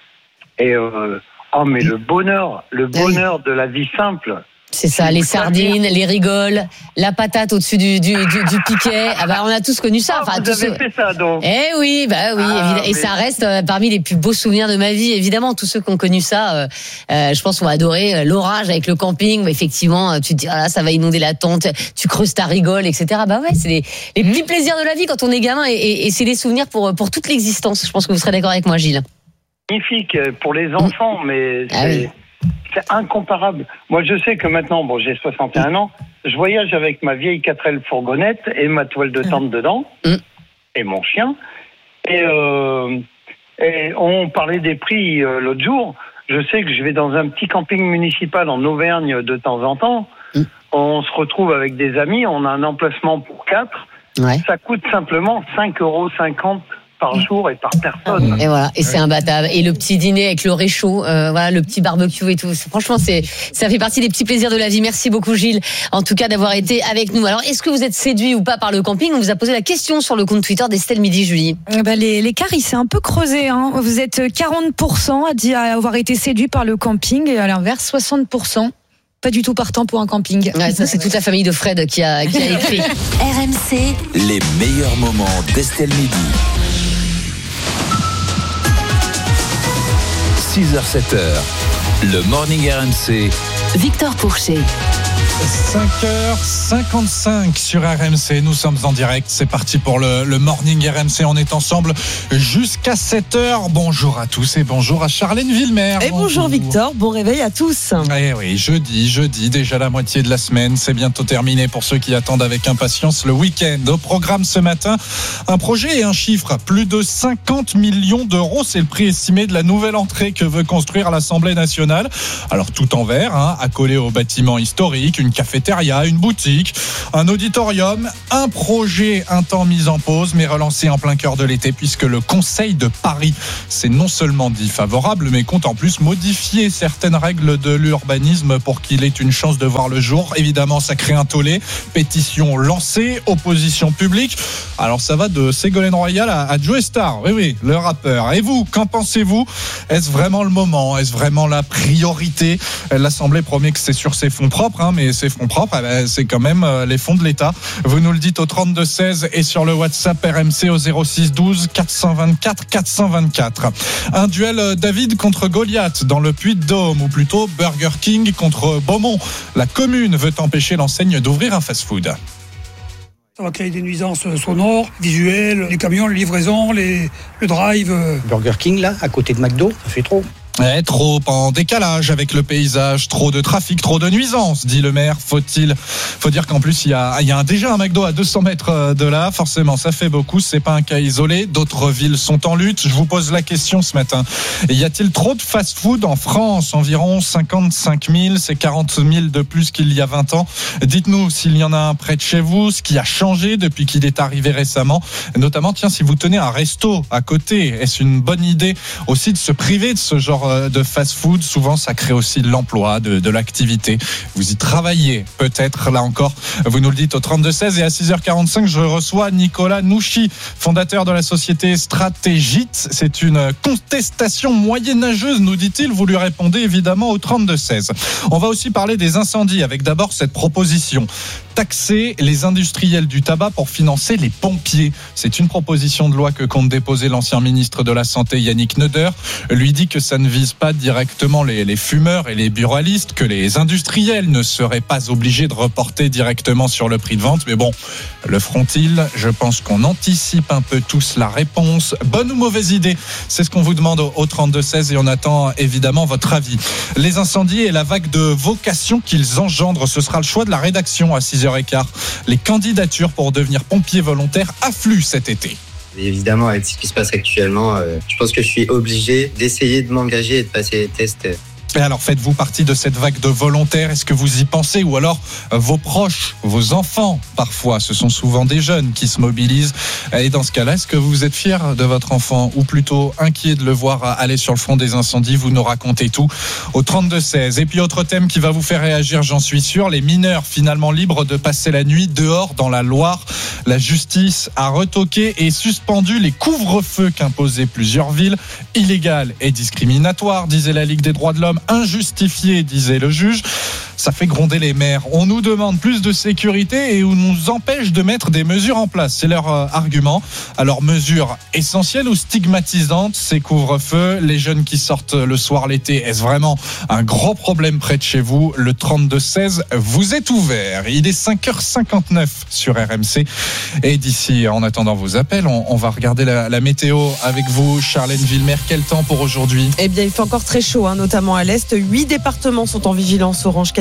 Et euh, oh, mais le bonheur, le bonheur de la vie simple. C'est ça, les sardines, les rigoles, la patate au-dessus du, du, du, du piquet. Ah bah, on a tous connu ça. Ah, enfin, vous tous avez fait ça, donc. Eh oui, bah oui, ah, évidemment. Et mais... ça reste euh, parmi les plus beaux souvenirs de ma vie, évidemment. Tous ceux qui ont connu ça, euh, euh, je pense, ont adoré euh, l'orage avec le camping. Mais effectivement, tu te dis, ah là, ça va inonder la tente, tu creuses ta rigole, et cetera. Bah ouais, c'est les, les petits plaisirs de la vie quand on est gamin et, et, et c'est des souvenirs pour, pour toute l'existence. Je pense que vous serez d'accord avec moi, Gilles. Magnifique pour les enfants, mais c'est... Ah oui. C'est incomparable. Moi, je sais que maintenant, bon, j'ai soixante et un ans, je voyage avec ma vieille quatre L fourgonnette et ma toile de tente dedans, mmh. et mon chien. Et, euh, et on parlait des prix euh, l'autre jour. Je sais que je vais dans un petit camping municipal en Auvergne de temps en temps. Mmh. On se retrouve avec des amis, on a un emplacement pour quatre. Ouais. Ça coûte simplement cinq euros cinquante par jour et par personne. Et voilà, et c'est imbattable. Et le petit dîner avec le réchaud, euh, voilà, le petit barbecue et tout. Franchement, c'est, ça fait partie des petits plaisirs de la vie. Merci beaucoup, Gilles, en tout cas, d'avoir été avec nous. Alors, est-ce que vous êtes séduit ou pas par le camping? On vous a posé la question sur le compte Twitter d'Estelle Midi, Julie. Bah, les, l'écart, il s'est un peu creusé, hein. Vous êtes quarante pour cent à dire avoir été séduit par le camping et à l'inverse, soixante pour cent. Pas du tout partant pour un camping. Ouais, ça, c'est toute la famille de Fred qui a, qui a écrit. R M C. Les meilleurs moments d'Estelle Midi. six heures sept heures. Le Morning R M C. Victor Pourchet. cinq heures cinquante-cinq sur R M C, nous sommes en direct, c'est parti pour le, le Morning R M C, on est ensemble jusqu'à sept heures. Bonjour à tous et bonjour à Charlène Villemer. Et bonjour, bonjour Victor, bon réveil à tous. Eh oui, jeudi, jeudi, déjà la moitié de la semaine, c'est bientôt terminé pour ceux qui attendent avec impatience le week-end. Au programme ce matin, un projet et un chiffre, plus de cinquante millions d'euros, c'est le prix estimé de la nouvelle entrée que veut construire l'Assemblée nationale. Alors tout en vert, hein, accolé au bâtiment historique, une cafétéria, une boutique, un auditorium, un projet un temps mis en pause mais relancé en plein cœur de l'été puisque le Conseil de Paris s'est non seulement dit favorable mais compte en plus modifier certaines règles de l'urbanisme pour qu'il ait une chance de voir le jour. Évidemment, ça crée un tollé, pétition lancée, opposition publique. Alors ça va de Ségolène Royal à, à Joe Star, oui oui, le rappeur. Et vous, qu'en pensez-vous? Est-ce vraiment le moment? Est-ce vraiment la priorité? L'Assemblée promet que c'est sur ses fonds propres, hein, mais ces fonds propres, eh ben, c'est quand même les fonds de l'État. Vous nous le dites au trente-deux seize et sur le WhatsApp R M C au zéro six douze quatre cent vingt-quatre quatre cent vingt-quatre. Un duel David contre Goliath dans le Puy-de-Dôme, ou plutôt Burger King contre Beaumont. La commune veut empêcher l'enseigne d'ouvrir un fast-food. Ça va créer des nuisances sonores, visuelles, les camions, les livraisons, les, le drive. Burger King, là, à côté de McDo, ça fait trop. Eh, trop en décalage avec le paysage, trop de trafic, trop de nuisances, dit le maire. Faut-il, faut dire qu'en plus il y a, il y a déjà un McDo à deux cents mètres de là. Forcément, ça fait beaucoup. C'est pas un cas isolé. D'autres villes sont en lutte. Je vous pose la question ce matin. Y a-t-il trop de fast-food en France? Environ cinquante-cinq mille. C'est quarante mille de plus qu'il y a vingt ans. Dites-nous s'il y en a un près de chez vous, ce qui a changé depuis qu'il est arrivé récemment. Notamment, tiens, si vous tenez un resto à côté, est-ce une bonne idée aussi de se priver de ce genre de fast-food? Souvent, ça crée aussi de l'emploi, de, de l'activité. Vous y travaillez peut-être, là encore. Vous nous le dites au trente-deux seize. Et à six heures quarante-cinq, je reçois Nicolas Nouchi, fondateur de la société Stratégite. C'est une contestation moyenâgeuse, nous dit-il. Vous lui répondez évidemment au trente-deux seize. On va aussi parler des incendies avec d'abord cette proposition. Taxer les industriels du tabac pour financer les pompiers. C'est une proposition de loi que compte déposer l'ancien ministre de la Santé Yannick Neuder. Lui dit que ça ne vise pas directement les, les fumeurs et les buralistes, que les industriels ne seraient pas obligés de reporter directement sur le prix de vente. Mais bon, le feront-ils? Je pense qu'on anticipe un peu tous la réponse. Bonne ou mauvaise idée? C'est ce qu'on vous demande au trente-deux seize et on attend évidemment votre avis. Les incendies et la vague de vocations qu'ils engendrent, ce sera le choix de la rédaction à six heures quinze. Les candidatures pour devenir pompier volontaire affluent cet été. Évidemment, avec ce qui se passe actuellement, euh, je pense que je suis obligé d'essayer de m'engager et de passer les tests. Et alors, faites-vous partie de cette vague de volontaires? Est-ce que vous y pensez? Ou alors, vos proches, vos enfants, parfois, ce sont souvent des jeunes qui se mobilisent. Et dans ce cas-là, est-ce que vous êtes fier de votre enfant? Ou plutôt inquiet de le voir aller sur le front des incendies? Vous nous racontez tout au trente-deux seize. Et puis, autre thème qui va vous faire réagir, j'en suis sûr, les mineurs finalement libres de passer la nuit dehors dans la Loire. La justice a retoqué et suspendu les couvre-feux qu'imposaient plusieurs villes. Illégal et discriminatoire, disait la Ligue des droits de l'homme. Injustifié, disait le juge. Ça fait gronder les maires. On nous demande plus de sécurité et on nous empêche de mettre des mesures en place. C'est leur euh, argument. Alors, mesures essentielles ou stigmatisantes, ces couvre-feux, les jeunes qui sortent le soir l'été, est-ce vraiment un gros problème près de chez vous? Le trente-deux seize vous est ouvert. Il est cinq heures cinquante-neuf sur R M C. Et d'ici, en attendant vos appels, on, on va regarder la, la météo avec vous, Charlène Villemer. Quel temps pour aujourd'hui? Eh bien, il fait encore très chaud, hein, notamment à l'est. Huit départements sont en vigilance orange canicule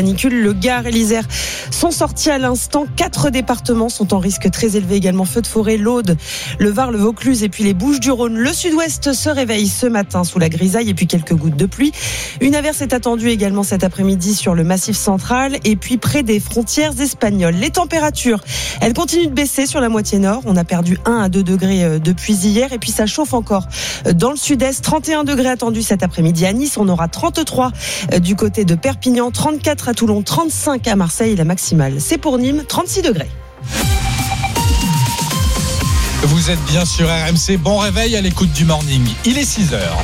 canicule. Le Gard et l'Isère sont sortis à l'instant. Quatre départements sont en risque très élevé également. Feux de forêt, l'Aude, le Var, le Vaucluse et puis les Bouches-du-Rhône. Le sud-ouest se réveille ce matin sous la grisaille et puis quelques gouttes de pluie. Une averse est attendue également cet après-midi sur le Massif central et puis près des frontières espagnoles. Les températures, elles continuent de baisser sur la moitié nord. On a perdu un à deux degrés depuis hier et puis ça chauffe encore dans le sud-est. trente et un degrés attendus cet après-midi à Nice. On aura trente-trois du côté de Perpignan, trente-quatre à Toulon, trente-cinq à Marseille et la maximale, c'est pour Nîmes, trente-six degrés. Vous êtes bien sur R M C. Bon réveil à l'écoute du Morning. Il est six heures.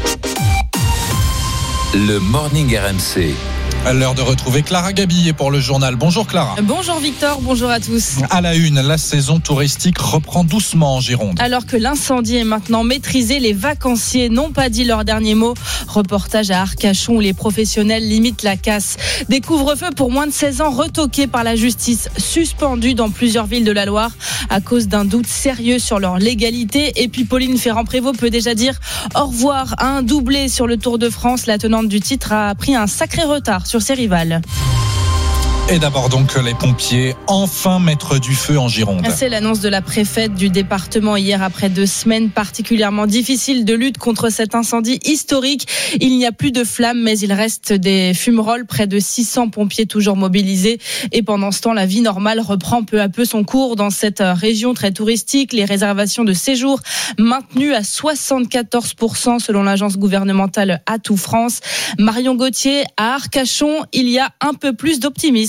Le Morning R M C. À l'heure de retrouver Clara Gabillet pour le journal. Bonjour Clara. Bonjour Victor, bonjour à tous. À la une, la saison touristique reprend doucement en Gironde. Alors que l'incendie est maintenant maîtrisé, les vacanciers n'ont pas dit leur dernier mot. Reportage à Arcachon où les professionnels limitent la casse. Des couvre-feux pour moins de seize ans retoqués par la justice, suspendus dans plusieurs villes de la Loire à cause d'un doute sérieux sur leur légalité. Et puis Pauline Ferrand-Prévot peut déjà dire au revoir à un doublé sur le Tour de France. La tenante du titre a pris un sacré retard sur ses rivales. Et d'abord donc les pompiers, enfin mettre du feu en Gironde. C'est l'annonce de la préfète du département hier après deux semaines particulièrement difficiles de lutte contre cet incendie historique. Il n'y a plus de flammes mais il reste des fumerolles, près de six cents pompiers toujours mobilisés. Et pendant ce temps, la vie normale reprend peu à peu son cours dans cette région très touristique. Les réservations de séjour maintenues à soixante-quatorze pour cent selon l'agence gouvernementale Atout France. Marion Gauthier, à Arcachon, il y a un peu plus d'optimisme.